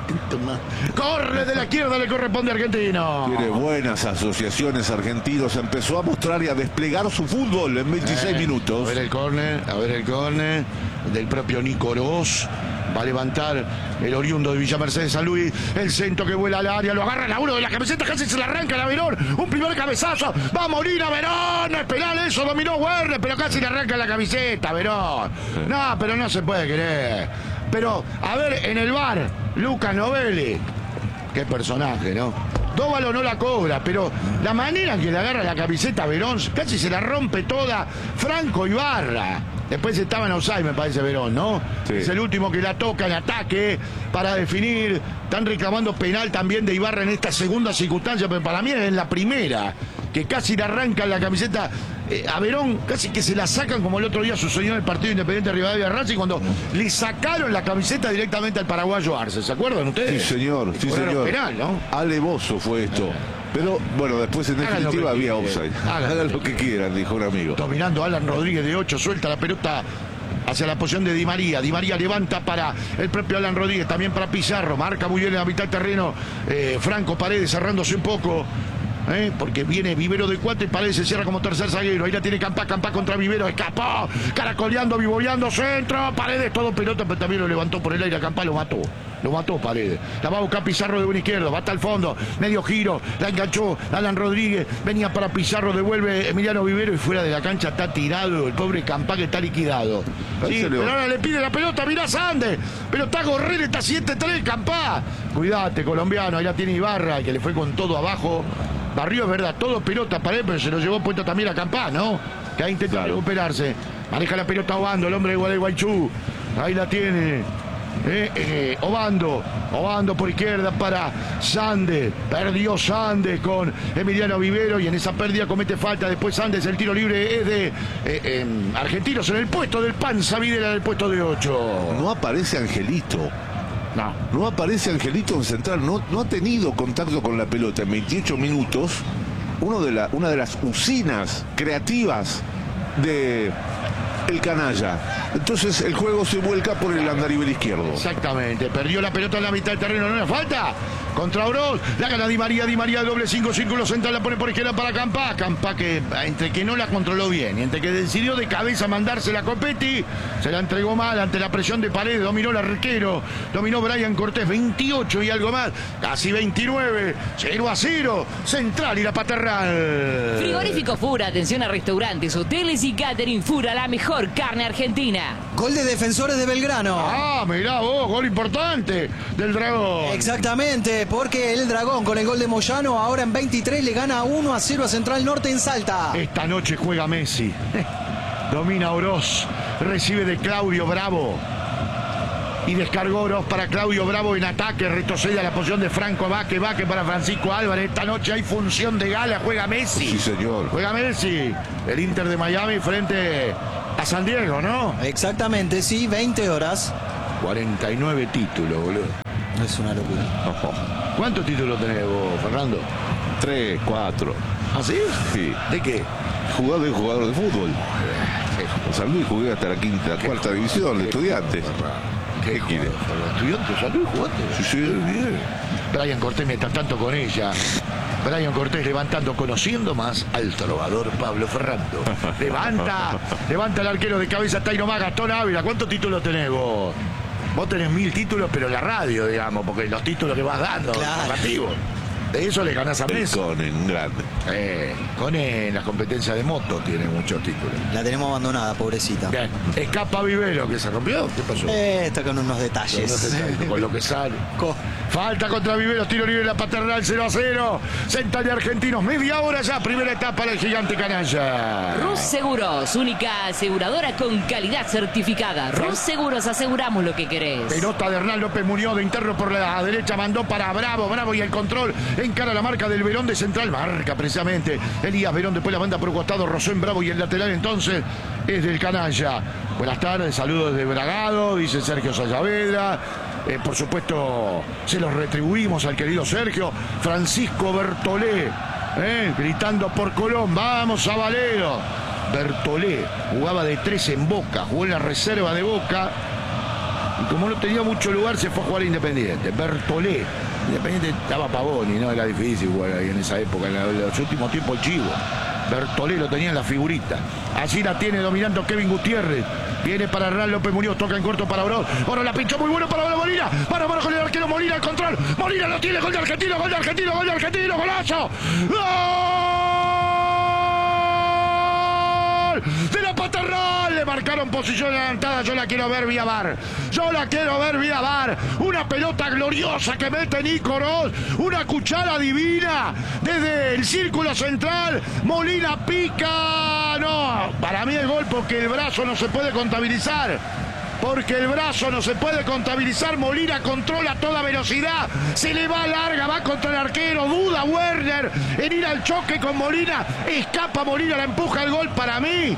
corre de la izquierda, le corresponde a Argentino. Tiene buenas asociaciones Argentinos, empezó a mostrar y a desplegar su fútbol en 26 minutos. A ver el córner del propio Nico Oroz. Va a levantar el oriundo de Villa Mercedes San Luis. El centro que vuela al área. Lo agarra la uno de la camiseta. Casi se la arranca la Verón. Un primer cabezazo. Va Molina, Verón. Es penal eso. Dominó Werner. Pero casi le arranca la camiseta, Verón. No, pero no se puede creer. Pero, a ver, en el VAR, Lucas Novelli. Qué personaje, ¿no? Dóvalo no la cobra, pero la manera en que le agarra la camiseta a Verón, casi se la rompe toda Franco Ibarra. Después estaba en offside, me parece, Verón, ¿no? Sí. Es el último que la toca en ataque para definir. Están reclamando penal también de Ibarra en esta segunda circunstancia, pero para mí es en la primera, que casi le arrancan la camiseta a Verón, casi que se la sacan como el otro día sucedió en el partido Independiente de Rivadavia Racing, cuando le sacaron la camiseta directamente al paraguayo Arce. ¿Se acuerdan ustedes? Sí, señor. Sí, señor. Penal, ¿no? Alevoso fue esto. Pero, bueno, después en definitiva había offside. Hagan lo que quieran, dijo un amigo. Dominando Alan Rodríguez de 8, suelta la pelota hacia la posición de Di María. Di María levanta para el propio Alan Rodríguez, también para Pizarro. Marca muy bien en la mitad del terreno. Franco Paredes cerrándose un poco. Porque viene Vivero de 4 y Paredes se cierra como tercer zaguero. Ahí la tiene Campá contra Vivero. Escapó, caracoleando, vivoleando, centro. Paredes, todo pelota, pero también lo levantó por el aire. Campá lo mató Paredes. La va a buscar Pizarro de buena izquierda. Va hasta el fondo. Medio giro. La enganchó Alan Rodríguez. Venía para Pizarro. Devuelve Emiliano Vivero. Y fuera de la cancha está tirado el pobre Campá, que está liquidado. Sí, pero ahora le pide la pelota. Mirá Sandes. Pero está Gorrell. Está 7-3 Campá. Cuidate, colombiano. Ahí la tiene Ibarra, que le fue con todo abajo. Barrio, es verdad, todo pelota para él, pero se lo llevó puesto también a Campá, ¿no? Que ahí intenta recuperarse. Maneja la pelota Obando, el hombre de Gualeguaychú. Ahí la tiene. Obando por izquierda para Sandes. Perdió Sandes con Emiliano Vivero y en esa pérdida comete falta. Después Sandes, el tiro libre es de Argentinos en el puesto del Panza Videla en el puesto de 8. No aparece Angelito. No aparece Angelito en central. No ha tenido contacto con la pelota en 28 minutos. Una de las usinas creativas de el canalla. Entonces el juego se vuelca por el andarivel izquierdo. Exactamente, perdió la pelota en la mitad del terreno, no le falta. Contra Oroz, la gana Di María, doble 5, círculo central, la pone por izquierda para Campá. Campá que entre que no la controló bien y entre que decidió de cabeza mandársela a Copetti, se la entregó mal ante la presión de Paredes, dominó el arquero, dominó Brian Cortés, 28 y algo más, casi 29, 0-0, Central y la Paternal. Frigorífico Fura, atención a restaurantes, hoteles y catering. Fura, la mejor carne argentina. Gol de Defensores de Belgrano. Ah, mirá vos, gol importante del Dragón. Exactamente, porque el Dragón con el gol de Moyano ahora en 23 le gana 1-0 a Central Norte en Salta. Esta noche juega Messi. Domina Oroz, recibe de Claudio Bravo. Y descargó Oroz para Claudio Bravo en ataque, retrocede a la posición de Franco Vázquez para Francisco Álvarez. Esta noche hay función de gala, juega Messi. Sí, señor. Juega Messi, el Inter de Miami frente a San Diego, ¿no? Exactamente, sí, 20 horas. 49 títulos, boludo. Es una locura. ¿Cuántos títulos tenés vos, Fernando? 3, 4. ¿Ah, sí? Sí. ¿De qué? Jugador de fútbol. En San Luis jugué hasta la cuarta división de Estudiantes. ¿Qué quiere? ¿Estudiantes San Luis jugaste? Sí, bien. Brian Cortés mientras tanto con ella. Brian Cortés levantando, conociendo más al trovador Pablo Ferrando. Levanta el arquero de cabeza, está ahí nomás, Gastón Ávila. ¿Cuántos títulos tenés vos? Vos tenés 1000 títulos, pero en la radio, digamos, porque los títulos que vas dando, claro, narrativos. De eso le ganás a Messi. Con un grande. Con en las competencias de moto tiene muchos títulos. La tenemos abandonada, pobrecita. Bien. Escapa Vivero, que se rompió. ¿Qué pasó? Está con unos detalles. Con lo que sale. Falta contra Viveros, tiro libre la Paternal, 0-0. Central de Argentinos, media hora ya, primera etapa del gigante canalla. Rus Seguros, única aseguradora con calidad certificada. Rus Seguros, aseguramos lo que querés. Pelota de Hernán López Muñoz de interno por la derecha, mandó para Bravo y el control encara la marca del Verón de Central, marca precisamente Elías Verón, después la banda por un costado, Rosén Bravo y el lateral entonces es del canalla. Buenas tardes, saludos de Bragado, dice Sergio Sayavedra. Por supuesto, se los retribuimos al querido Sergio. Francisco Bertolé, gritando por Colón, vamos a Valero. Bertolé jugaba de 3 en Boca, jugó en la reserva de Boca y como no tenía mucho lugar se fue a jugar a Independiente. Bertolé, Independiente estaba Pavoni, no era difícil jugar ahí en esa época, en los últimos tiempos el Chivo. Bertolé lo tenía en la figurita. Así la tiene dominando Kevin Gutiérrez. Viene para Hernán López Muñoz, toca en corto para Oroz. Ahora la pinchó muy bueno para Molina. Para con el arquero Molina, el control. Molina lo tiene, gol de Argentino, golazo. ¡Gol! De la Paternal. Le marcaron posición adelantada. Yo la quiero ver vía VAR. Una pelota gloriosa que mete Nico Oroz. Una cuchara divina desde el círculo central. Molina pica. No, para mí el gol porque el brazo no se puede contabilizar. Molina controla a toda velocidad. Se le va larga, va contra el arquero. Duda Werner en ir al choque con Molina. Escapa Molina, la empuja el gol. Para mí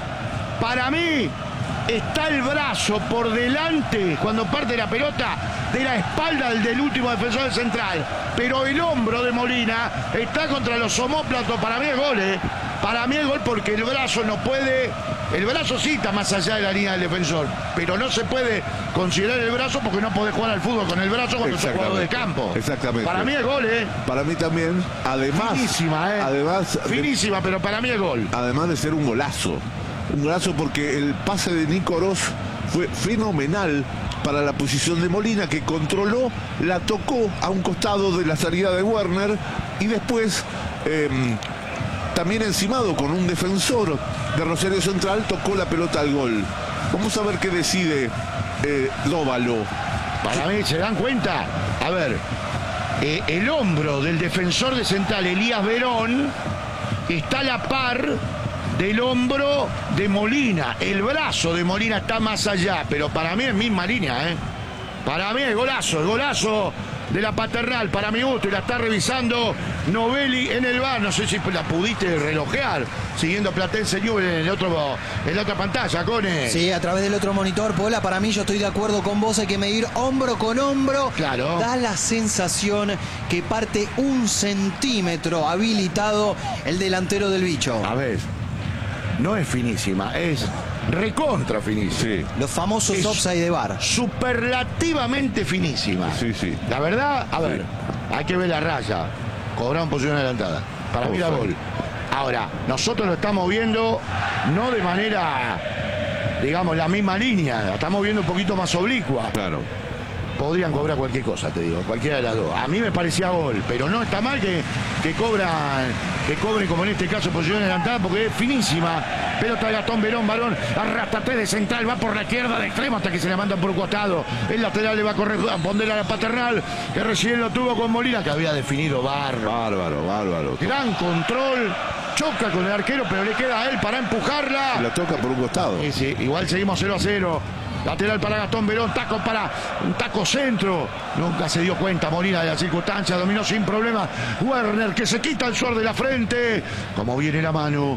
está el brazo por delante cuando parte la pelota de la espalda del último defensor central. Pero el hombro de Molina está contra los omóplatos. Para mí es gol, Para mí es gol porque el brazo no puede. El brazo sí está más allá de la línea del defensor, pero no se puede considerar el brazo porque no podés jugar al fútbol con el brazo cuando sos jugador de campo. Exactamente. Para mí es gol, Para mí también. Además. Finísima, pero para mí es gol. Además de ser un golazo. Un golazo porque el pase de Nico Oroz fue fenomenal para la posición de Molina, que controló, la tocó a un costado de la salida de Werner y después también encimado con un defensor de Rosario Central, tocó la pelota al gol. Vamos a ver qué decide Dóvalo. Para mí, ¿se dan cuenta? A ver, el hombro del defensor de Central, Elías Verón, está a la par del hombro de Molina. El brazo de Molina está más allá, pero para mí es misma línea, Para mí el golazo de la Paternal, para mi gusto, y la está revisando Novelli en el VAR. No sé si la pudiste relojear, siguiendo Platense Newell's en la otra pantalla, Cone. Sí, a través del otro monitor, Pola, para mí yo estoy de acuerdo con vos, hay que medir hombro con hombro. Claro. Da la sensación que parte 1 centímetro habilitado el delantero del bicho. A ver, no es finísima, es recontra finísima. Sí. Los famosos Es offside de VAR. Superlativamente finísima. Sí, sí. La verdad, a ver, hay que ver la raya. Cobraron posición adelantada. Para mí la gol. Ahora, nosotros lo estamos viendo no de manera, digamos, la misma línea. La estamos viendo un poquito más oblicua. Claro. Podrían cobrar cualquier cosa, te digo, cualquiera de las dos. A mí me parecía gol, pero no está mal que cobren, como en este caso, posición adelantada, porque es finísima. Pelota de Gastón Verón, varón, arrastra 3 de central, va por la izquierda de extremo hasta que se le mandan por un costado. El lateral le va a correr a poner a la Paternal, que recién lo tuvo con Molina, que había definido Bárbaro. gran control, choca con el arquero, pero le queda a él para empujarla. La toca por un costado. Sí, igual seguimos 0-0. Lateral para Gastón Verón, un taco centro. Nunca se dio cuenta Molina de la circunstancia, dominó sin problema. Werner, que se quita el suor de la frente. Como viene la mano,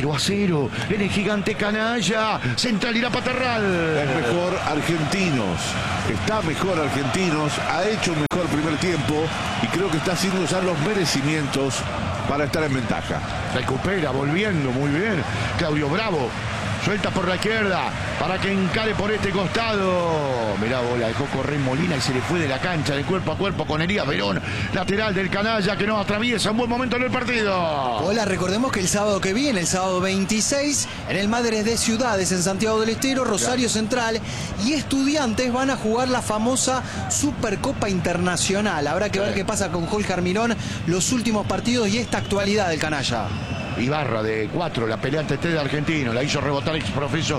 0-0 en el gigante canalla. Central y la Paternal. Es mejor Argentinos. Está mejor Argentinos. Ha hecho un mejor primer tiempo. Y creo que está haciendo usar los merecimientos para estar en ventaja. Recupera, volviendo, muy bien. Claudio Bravo. Suelta por la izquierda para que encare por este costado. Mirá, bola, dejó correr Molina y se le fue de la cancha de cuerpo a cuerpo con Elías Verón, lateral del canalla, que no atraviesa un buen momento en el partido. Hola, recordemos que el sábado que viene, el sábado 26, en el Madres de Ciudades, en Santiago del Estero, Rosario Central y Estudiantes van a jugar la famosa Supercopa Internacional. Habrá que ver qué pasa con Jorge Armirón, los últimos partidos y esta actualidad del canalla. Ibarra de 4, la pelea ante de Argentino, la hizo rebotar exprofeso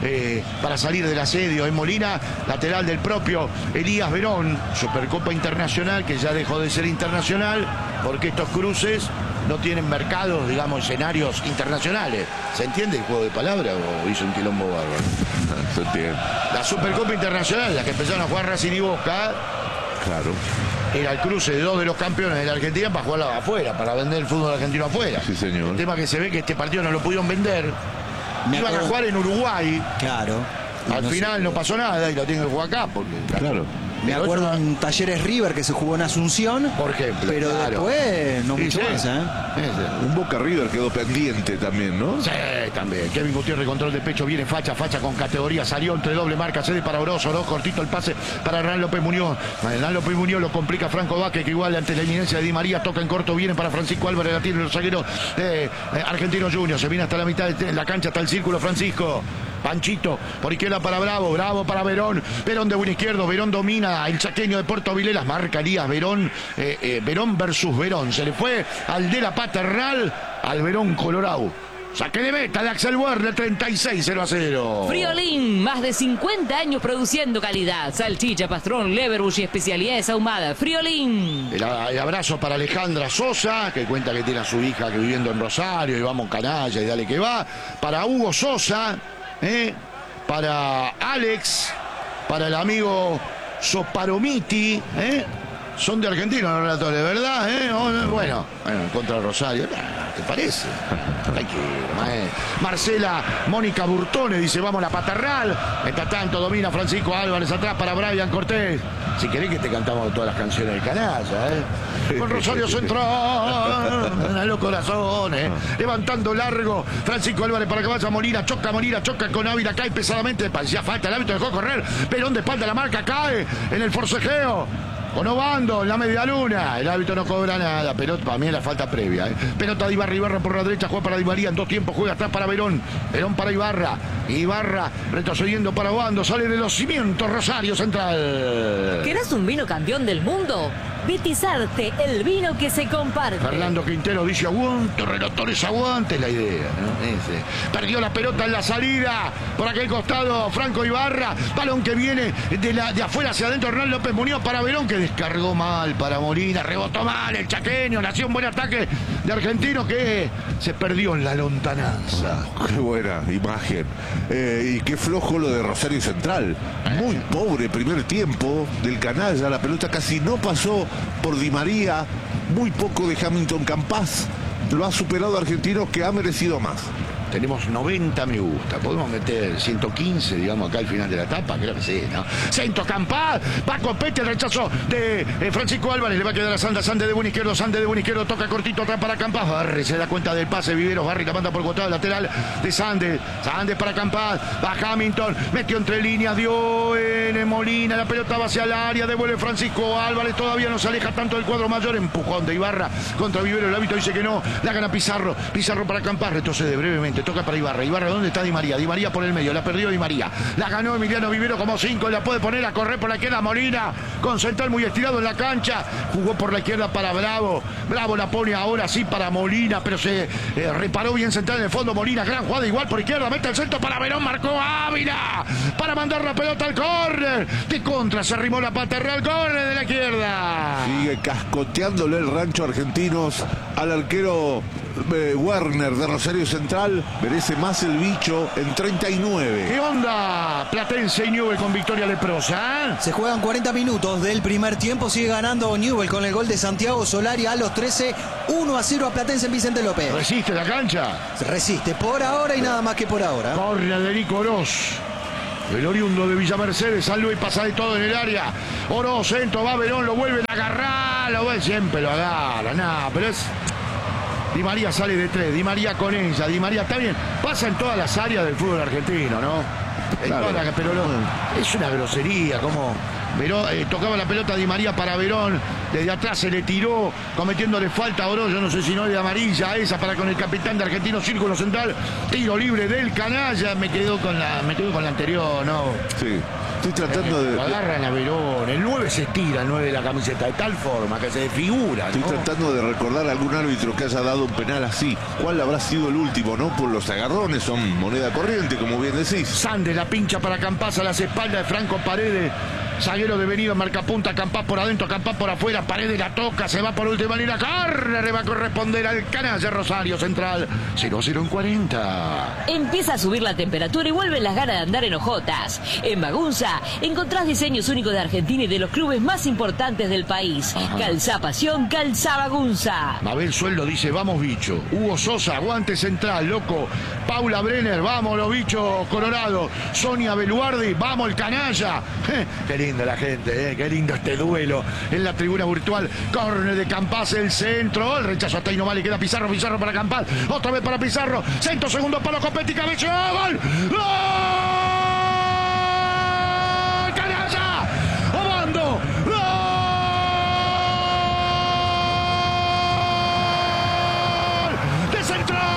para salir del asedio en Molina, lateral del propio Elías Verón. Supercopa Internacional, que ya dejó de ser internacional porque estos cruces no tienen mercados, digamos, escenarios internacionales. ¿Se entiende el juego de palabras o hizo un quilombo bárbaro? Se entiende. La Supercopa Internacional, la que empezaron a jugar Racing y Boca, Claro. era el cruce de 2 de los campeones de la Argentina para jugarlo afuera, para vender el fútbol argentino afuera. Sí, señor. El tema que se ve que este partido no lo pudieron vender. Iban a jugar en Uruguay. Claro. Al final no pasó nada y lo tienen que jugar acá. Porque, Claro. Me acuerdo en Talleres River que se jugó en Asunción, por ejemplo. pero claro. después no Sí, mucho sí. más, Un Boca River quedó pendiente también, ¿no? Sí, también. Kevin Gutiérrez, control de pecho, viene facha con categoría, salió entre doble marca, cede para Orozo, ¿no? Cortito el pase para Hernán López Muñoz. Hernán López Muñoz lo complica Franco Vázquez, que igual ante la inminencia de Di María, toca en corto, viene para Francisco Álvarez, la tiene el zaguero Argentino Junior, se viene hasta la mitad de la cancha, hasta el círculo Francisco. Panchito, por izquierda para Bravo para Verón, Verón de buen izquierdo, Verón domina, el chaqueño de Puerto Vilelas, marca Elías Verón, Verón versus Verón, se le fue al de la Paternal, al Verón Colorado. Saque de meta de Axel Werner, 36-0-0. Friolín, más de 50 años produciendo calidad. Salchicha, pastrón, leverbush y especialidades ahumadas. Friolín. El abrazo para Alejandra Sosa, que cuenta que tiene a su hija que viviendo en Rosario, y vamos canalla y dale que va. Para Hugo Sosa, para Alex, para el amigo Soparomiti, son de Argentina los relatores, ¿verdad? Bueno, contra Rosario, ¿te parece? Marcela Mónica Burtone dice, vamos a la Paternal. Mientras tanto domina Francisco Álvarez atrás para Brian Cortés. Si querés que te cantamos todas las canciones del canalla, con Rosario Central en los corazones, levantando largo Francisco Álvarez para que vaya Molina, choca con Ávila, cae pesadamente, parecía falta, el árbitro dejó correr, Perón de espalda, la marca cae en el forcejeo. Con Obando en la media luna. El árbitro no cobra nada. Pero para mí es la falta previa. Pelota de Ibarra por la derecha. Juega para Di María. En 2 tiempos juega atrás para Verón. Verón para Ibarra. Ibarra retrocediendo para Obando. Sale de los cimientos Rosario Central. ¿Querés un vino campeón del mundo? Vitizarte, el vino que se comparte. Fernando Quintero dice aguante, relatores, aguante, la idea, ¿no? Ese. Perdió la pelota en la salida, por aquel costado Franco Ibarra, balón que viene de afuera hacia adentro, Hernán López Muñoz para Verón, que descargó mal para Molina, rebotó mal el chaqueño, nació un buen ataque de Argentino que se perdió en la lontananza. Qué buena imagen. Y qué flojo lo de Rosario Central. Muy pobre primer tiempo del canalla, la pelota casi no pasó por Di María, muy poco de Hamilton Campas. Lo ha superado Argentinos, que ha merecido más. Tenemos 90 me gusta. Podemos meter 115, digamos, acá al final de la etapa. Creo que sí, ¿no? Centro Campas. Va Copete, el rechazo de Francisco Álvarez. Le va a quedar a Sande. Sande de buen izquierdo. Sande de buen izquierdo. Toca cortito atrás para Campas. Barri se da cuenta del pase. Viveros. Barri la manda por costado lateral de Sande. Sande para Campas. Va Hamilton. Metió entre líneas. Dio en Molina. La pelota va hacia el área. Devuelve Francisco Álvarez. Todavía no se aleja tanto del cuadro mayor. Empujón de Ibarra contra Viveros. El árbitro dice que no. La gana Pizarro. Pizarro para Campas. Retrocede brevemente. Toca para Ibarra. Ibarra, ¿dónde está Di María? Di María por el medio. La perdió Di María. La ganó Emiliano Vivero como 5. La puede poner a correr por la izquierda Molina. Con Central muy estirado en la cancha. Jugó por la izquierda para Bravo. Bravo la pone ahora sí para Molina. Pero se reparó bien Central en el fondo. Molina, gran jugada igual por izquierda. Mete el centro para Verón. Marcó Ávila. Para mandar la pelota al córner. De contra se arrimó la pata real. Córner de la izquierda. Sigue cascoteándole el rancho Argentinos al arquero Werner de Rosario Central. Merece más el bicho en 39. ¿Qué onda? Platense y Newell con victoria leprosa, ¿eh? Se juegan 40 minutos del primer tiempo. Sigue ganando Newell con el gol de Santiago Solari a los 13. 1-0 a Platense en Vicente López. ¿Resiste la cancha? Resiste por ahora y nada más que por ahora. Corre de Nico Oroz. El oriundo de Villa Mercedes. San Luis pasa de todo en el área. Oroz, centro, va Verón, lo vuelven a agarrar. Lo ven, siempre lo agarra. Nada, pero es... Di María sale de 3, Di María con ella, Di María está bien, pasa en todas las áreas del fútbol argentino, ¿no? Claro. Pero es una grosería, como Verón, tocaba la pelota Di María para Verón, desde atrás se le tiró, cometiéndole falta a Oro, yo no sé si no de amarilla esa para con el capitán de Argentino, Círculo Central, tiro libre del canalla, me quedo con la anterior, ¿no? Sí. Estoy tratando de... Agarran a Verón, el 9 se estira, el 9 de la camiseta, de tal forma que se desfigura, ¿no? Estoy tratando de recordar algún árbitro que haya dado un penal así. ¿Cuál habrá sido el último, no? Por los agarrones, son moneda corriente, como bien decís. Sande la pincha para Campas a las espaldas de Franco Paredes. Zaguero devenido, marcapunta, Campas por adentro, Campas por afuera, Paredes la toca, se va por última línea, le va a corresponder al canalla Rosario Central, 0-0 en 40. Empieza a subir la temperatura y vuelven las ganas de andar en hojotas. En Magunza encontrás diseños únicos de Argentina y de los clubes más importantes del país. Ajá. Calzá Pasión, Calzá Magunza. Mabel Sueldo dice, vamos bicho. Hugo Sosa, aguante Central, loco. Paula Brenner, vamos los bichos Colorado. Sonia Beluardi, vamos el canalla. Qué linda la gente, qué lindo este duelo en la tribuna virtual. Córner de Campas, el centro, el rechazo hasta ahí nomás le queda Pizarro, Pizarro para Campas, otra vez para Pizarro, centro, segundo palo, Copetti, cabello, gol, gol, canalla, Obando, gol de Central.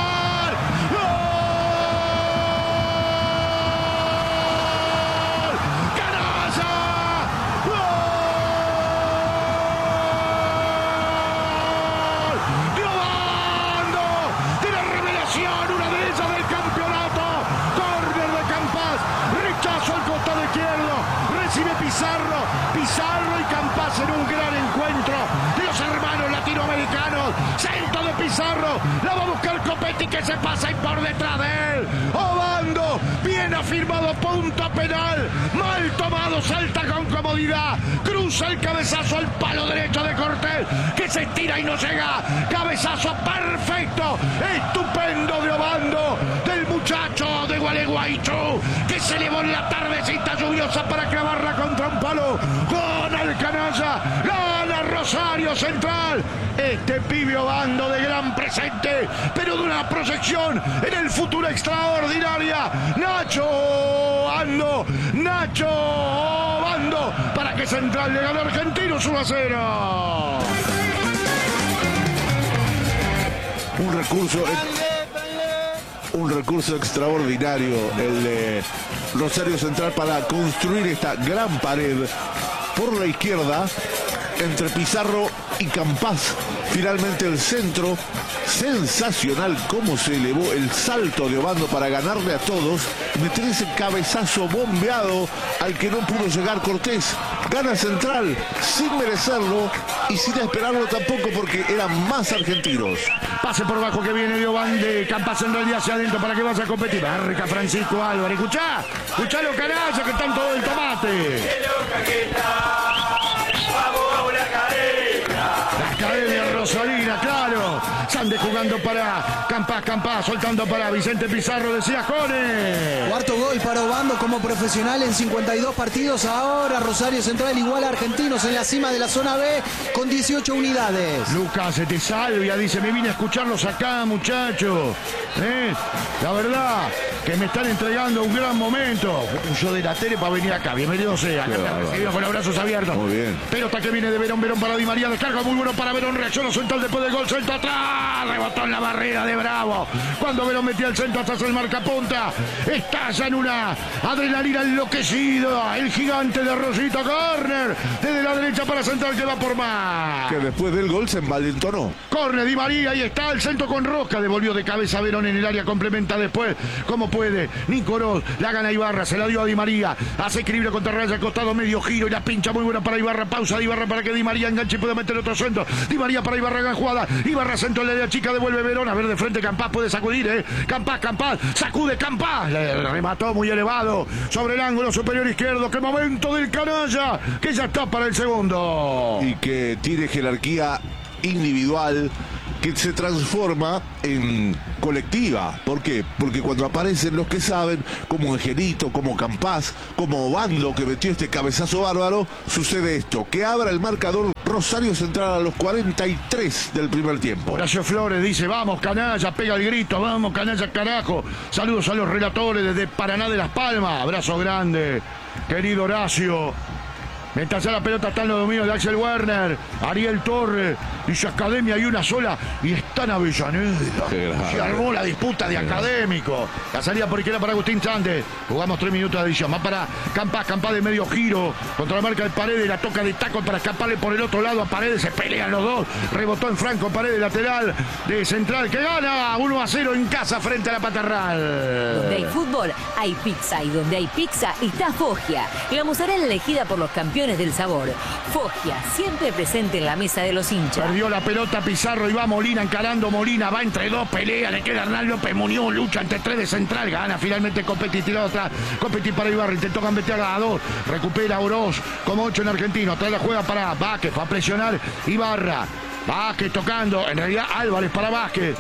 Pizarro y Campas en un gran encuentro de los hermanos latinoamericanos. Centro de Pizarro, la va a buscar Copetti que se pasa y por detrás de él. Obando, bien afirmado, punto penal. Mal tomado, salta con comodidad. Cruza el cabezazo al palo derecho de Cortés, que se estira y no llega. Cabezazo perfecto, estupendo de Obando, del muchacho de Gualeguaychú, que se elevó en la tardecita lluviosa para clavarla contra un palo. Gana el canalla, gana Rosario Central. Este pibe Obando de gran presente, pero de una proyección en el futuro extraordinaria. Nacho Obando para que Central le gane a Argentinos 1-0. Un recurso extraordinario el de Rosario Central para construir esta gran pared por la izquierda. entre Pizarro y Campás. Finalmente el centro, sensacional cómo se elevó el salto de Obando para ganarle a todos, meter ese cabezazo bombeado al que no pudo llegar Cortés. Gana Central sin merecerlo y sin esperarlo tampoco porque eran más argentinos. Pase por bajo que viene de Obando, de Campás en realidad hacia adentro para que vaya a competir. Arca Francisco Álvarez. Escuchá los canallas que están todo el tomate. La Academia Rosalina, claro. Sande jugando para Campás, soltando para Vicente Pizarro, decía Jone. Cuarto gol para Obando como profesional en 52 partidos. Ahora Rosario Central igual a Argentinos en la cima de la zona B con 18 unidades. Lucas te salvia, dice, me vine a escucharlos acá, muchachos. La verdad que me están entregando un gran momento. Yo de la tele para venir acá. Bienvenido sea. Acá te recibido con los brazos abiertos. Muy bien. Pelota que viene de Verón para Di María. Descarga muy bueno para Verón. Reaccionó Central después del gol. Centro atrás. Rebotó en la barrera de Bravo. Cuando Verón metía el centro atrás el marcapunta. Estalla en una adrenalina enloquecida. El gigante de Rosito Corner. Desde la derecha para Central que va por más. Que después del gol se envalentonó. Corner Di María. Ahí está el centro con Rosca. Devolvió de cabeza Verón en el área. Complementa después. Como puede. Nicolás. La gana Ibarra. Se la dio a Di María. Hace equilibrio contra Raya al costado. Medio giro. Y la pincha muy buena para Ibarra. Pausa de Ibarra para que Di María enganche y pueda meter otro centro. Di María para Ibarra. Gran jugada. Ibarra centro en la área chica. Devuelve Verón. A ver de frente Campás. Puede sacudir. Campás. Sacude Campás. Le remató muy elevado. Sobre el ángulo superior izquierdo. ¡Qué momento del canalla! Que ya está para el segundo. Y que tiene jerarquía individual que se transforma en colectiva. ¿Por qué? Porque cuando aparecen los que saben, como Angelito, como Campás, como Obando, que metió este cabezazo bárbaro, sucede esto, que abra el marcador Rosario Central a los 43 del primer tiempo. Horacio Flores dice, vamos canalla, pega el grito, vamos canalla carajo. Saludos a los relatores desde Paraná de Las Palmas, abrazo grande, querido Horacio. Mientras ya la pelota está en los dominios de Axel Werner, Ariel Torres, dice Academia hay una sola y está en Avellaneda. Se armó la disputa de Académico. La salida por izquierda para Agustín Sánchez. Jugamos 3 minutos de adición. Va para Campás de medio giro. Contra la marca de Paredes, la toca de taco para escaparle por el otro lado a Paredes. Se pelean los dos. Rebotó en Franco Paredes, lateral de Central, que gana 1-0 en casa frente a la Paterral. Donde hay fútbol, hay pizza. Y donde hay pizza, está Foggia. La mozzarella elegida por los campeones del sabor. Foggia, siempre presente en la mesa de los hinchas. Perdió la pelota Pizarro y va Molina encarando. Molina va entre dos, pelea, le queda Hernán López Muñoz, lucha entre 3 de Central, gana finalmente Copetti, tirado atrás, Copetti para Ibarra, intentó gambetear a 2, recupera Oroz como 8 en Argentino, trae la juega para Vázquez, va a presionar Ibarra. Vázquez tocando, en realidad Álvarez para Vázquez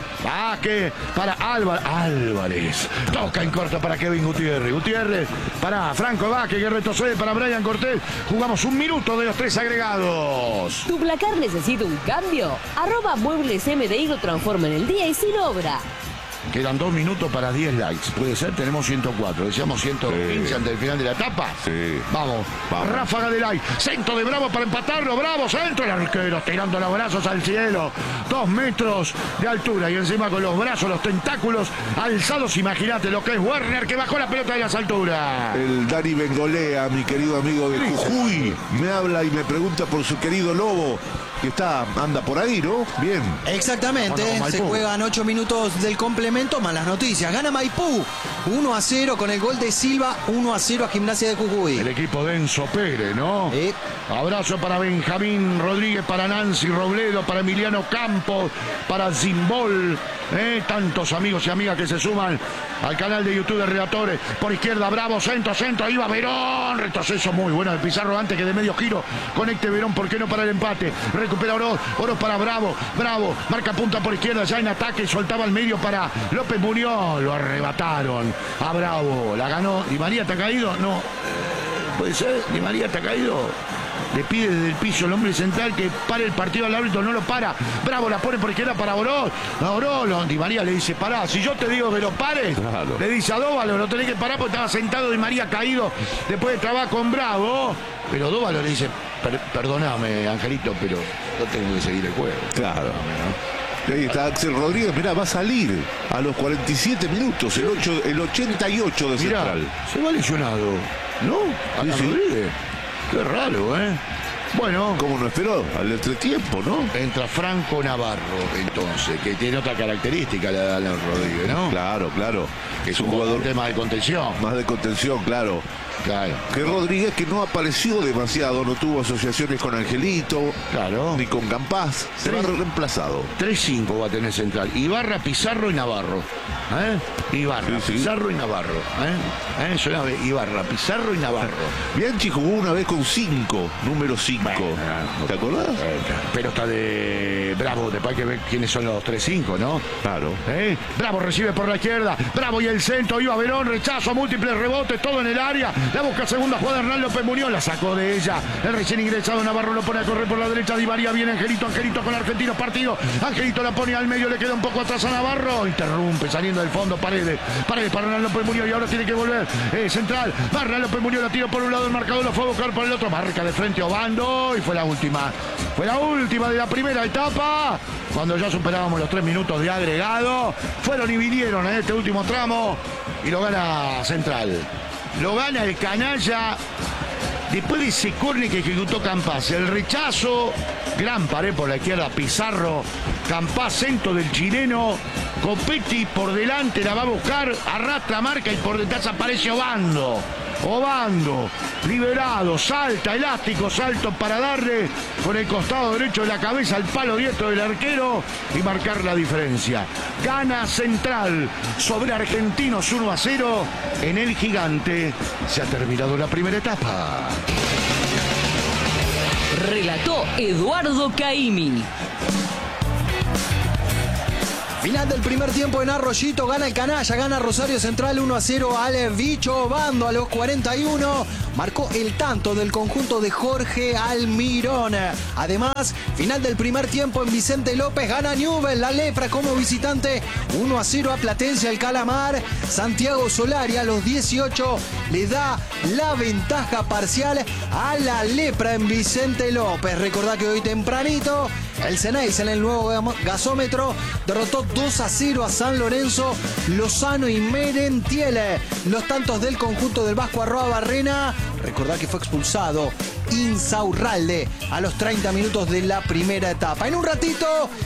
para Álvarez, toca en corto para Kevin Gutiérrez para Franco Vázquez, que retrocede para Brian Cortés. Jugamos 1 minuto de los 3 agregados. ¿Tu placar necesita un cambio? @Muebles MDI lo transforma en el día y sin obra. Quedan 2 minutos para 10 likes. Puede ser, tenemos 104. Decíamos 115 antes del final de la etapa. Sí. Vamos. Ráfaga de like. Centro de Bravo para empatarlo. Bravo, centro. El arquero tirando los brazos al cielo. 2 metros de altura. Y encima con los brazos, los tentáculos alzados. Imagínate lo que es Werner, que bajó la pelota de las alturas. El Dani Bengolea, mi querido amigo de Jujuy, me habla y me pregunta por su querido Lobo, que anda por ahí, ¿no? Bien. Exactamente, Bueno, se juegan 8 minutos del complemento, malas noticias. Gana Maipú 1-0 con el gol de Silva, 1-0 a Gimnasia de Jujuy. El equipo de Enzo Pérez, ¿no? Abrazo para Benjamín Rodríguez, para Nancy Robledo, para Emiliano Campos, para Zimbol. Tantos amigos y amigas que se suman al canal de YouTube de Relatores. Por izquierda, Bravo, centro, ahí va Verón. Retroceso muy bueno de Pizarro antes que de medio giro. Conecte Verón, ¿por qué no para el empate? Recupera Oroz para Bravo, marca punta por izquierda, ya en ataque, soltaba al medio para López Muñoz. Lo arrebataron a Bravo, la ganó. ¿Di María está caído? No. ¿Puede ser? ¿Di María está caído? Le pide desde el piso el hombre central que pare el partido al árbitro, no lo para. Bravo la pone por izquierda para Oroz. Di María le dice, pará, si yo te digo que lo pares, claro. Le dice a Dóvalo, lo tenés que parar porque estaba sentado Di María caído después de trabajar con Bravo. Pero Dóvalo le dice, perdóname, Angelito, pero yo tengo que seguir el juego. Claro. ¿No? Y ahí está Axel Rodríguez, mirá, va a salir a los 47 minutos, el 88 de Central. Se va lesionado, ¿no? Sí. Rodríguez. Qué raro, Bueno, ¿Cómo no esperó? Al entretiempo, ¿no? entra Franco Navarro, entonces, que tiene otra característica la de Alan Rodríguez, ¿no? Claro, claro. Es un Un jugador tema de contención. más de contención, claro. Claro. Que Rodríguez, que no apareció demasiado, no tuvo asociaciones con Angelito, Claro. ni con Campás, se va reemplazado. 3-5 va a tener central. Ibarra, Pizarro y Navarro. Ibarra, Sí, sí. Pizarro y Navarro. Suena bien. Ibarra, Pizarro y Navarro. Bianchi jugó una vez con 5, número 5. ¿Te acordás? Pero está de Bravo, después hay que ver quiénes son los 3-5, ¿no? Claro. Bravo recibe por la izquierda. Bravo y el centro. Iba Verón, rechazo, múltiples rebotes, todo en el área. La busca segunda jugada Hernán López Muñoz. La sacó de ella. El recién ingresado Navarro lo pone a correr por la derecha. Di María viene Angelito con Argentinos partido. Angelito la pone al medio, le queda un poco atrás a Navarro. Interrumpe saliendo del fondo. Paredes para Hernán López Muñoz y ahora tiene que volver. Central. Hernán López Muñoz la tira por un lado. El marcador lo fue a buscar por el otro. Marca de frente Obando. Y fue la última. Fue la última de la primera etapa. Cuando ya superábamos los 3 minutos de agregado. Fueron y vinieron en este último tramo. Y lo gana Central. Lo gana el canalla. Después de ese córner que ejecutó Campás, el rechazo, gran pared por la izquierda, Pizarro, Campás, centro del chileno, Copetti por delante, la va a buscar, arrastra, marca y por detrás aparece Obando. Obando, liberado, salta, elástico, salto para darle con el costado derecho de la cabeza al palo diestro del arquero y marcar la diferencia. Gana Central sobre Argentinos 1-0 en el Gigante. Se ha terminado la primera etapa. Relató Eduardo Caimi. Final del primer tiempo en Arroyito, gana el canalla, gana Rosario Central 1-0 al Bicho Obando a los 41. Marcó el tanto del conjunto de Jorge Almirón. Además, final del primer tiempo en Vicente López, gana Newell's, la Lepra como visitante 1-0 a Platense, el Calamar. Santiago Solari a los 18 le da la ventaja parcial a la Lepra en Vicente López. Recordá que hoy tempranito el Ceneice en el nuevo gasómetro derrotó 2-0 a San Lorenzo, Lozano y Merentiel. Los tantos del conjunto del Vasco Arroa Barrena. Recordá que fue expulsado Insaurralde a los 30 minutos de la primera etapa. En un ratito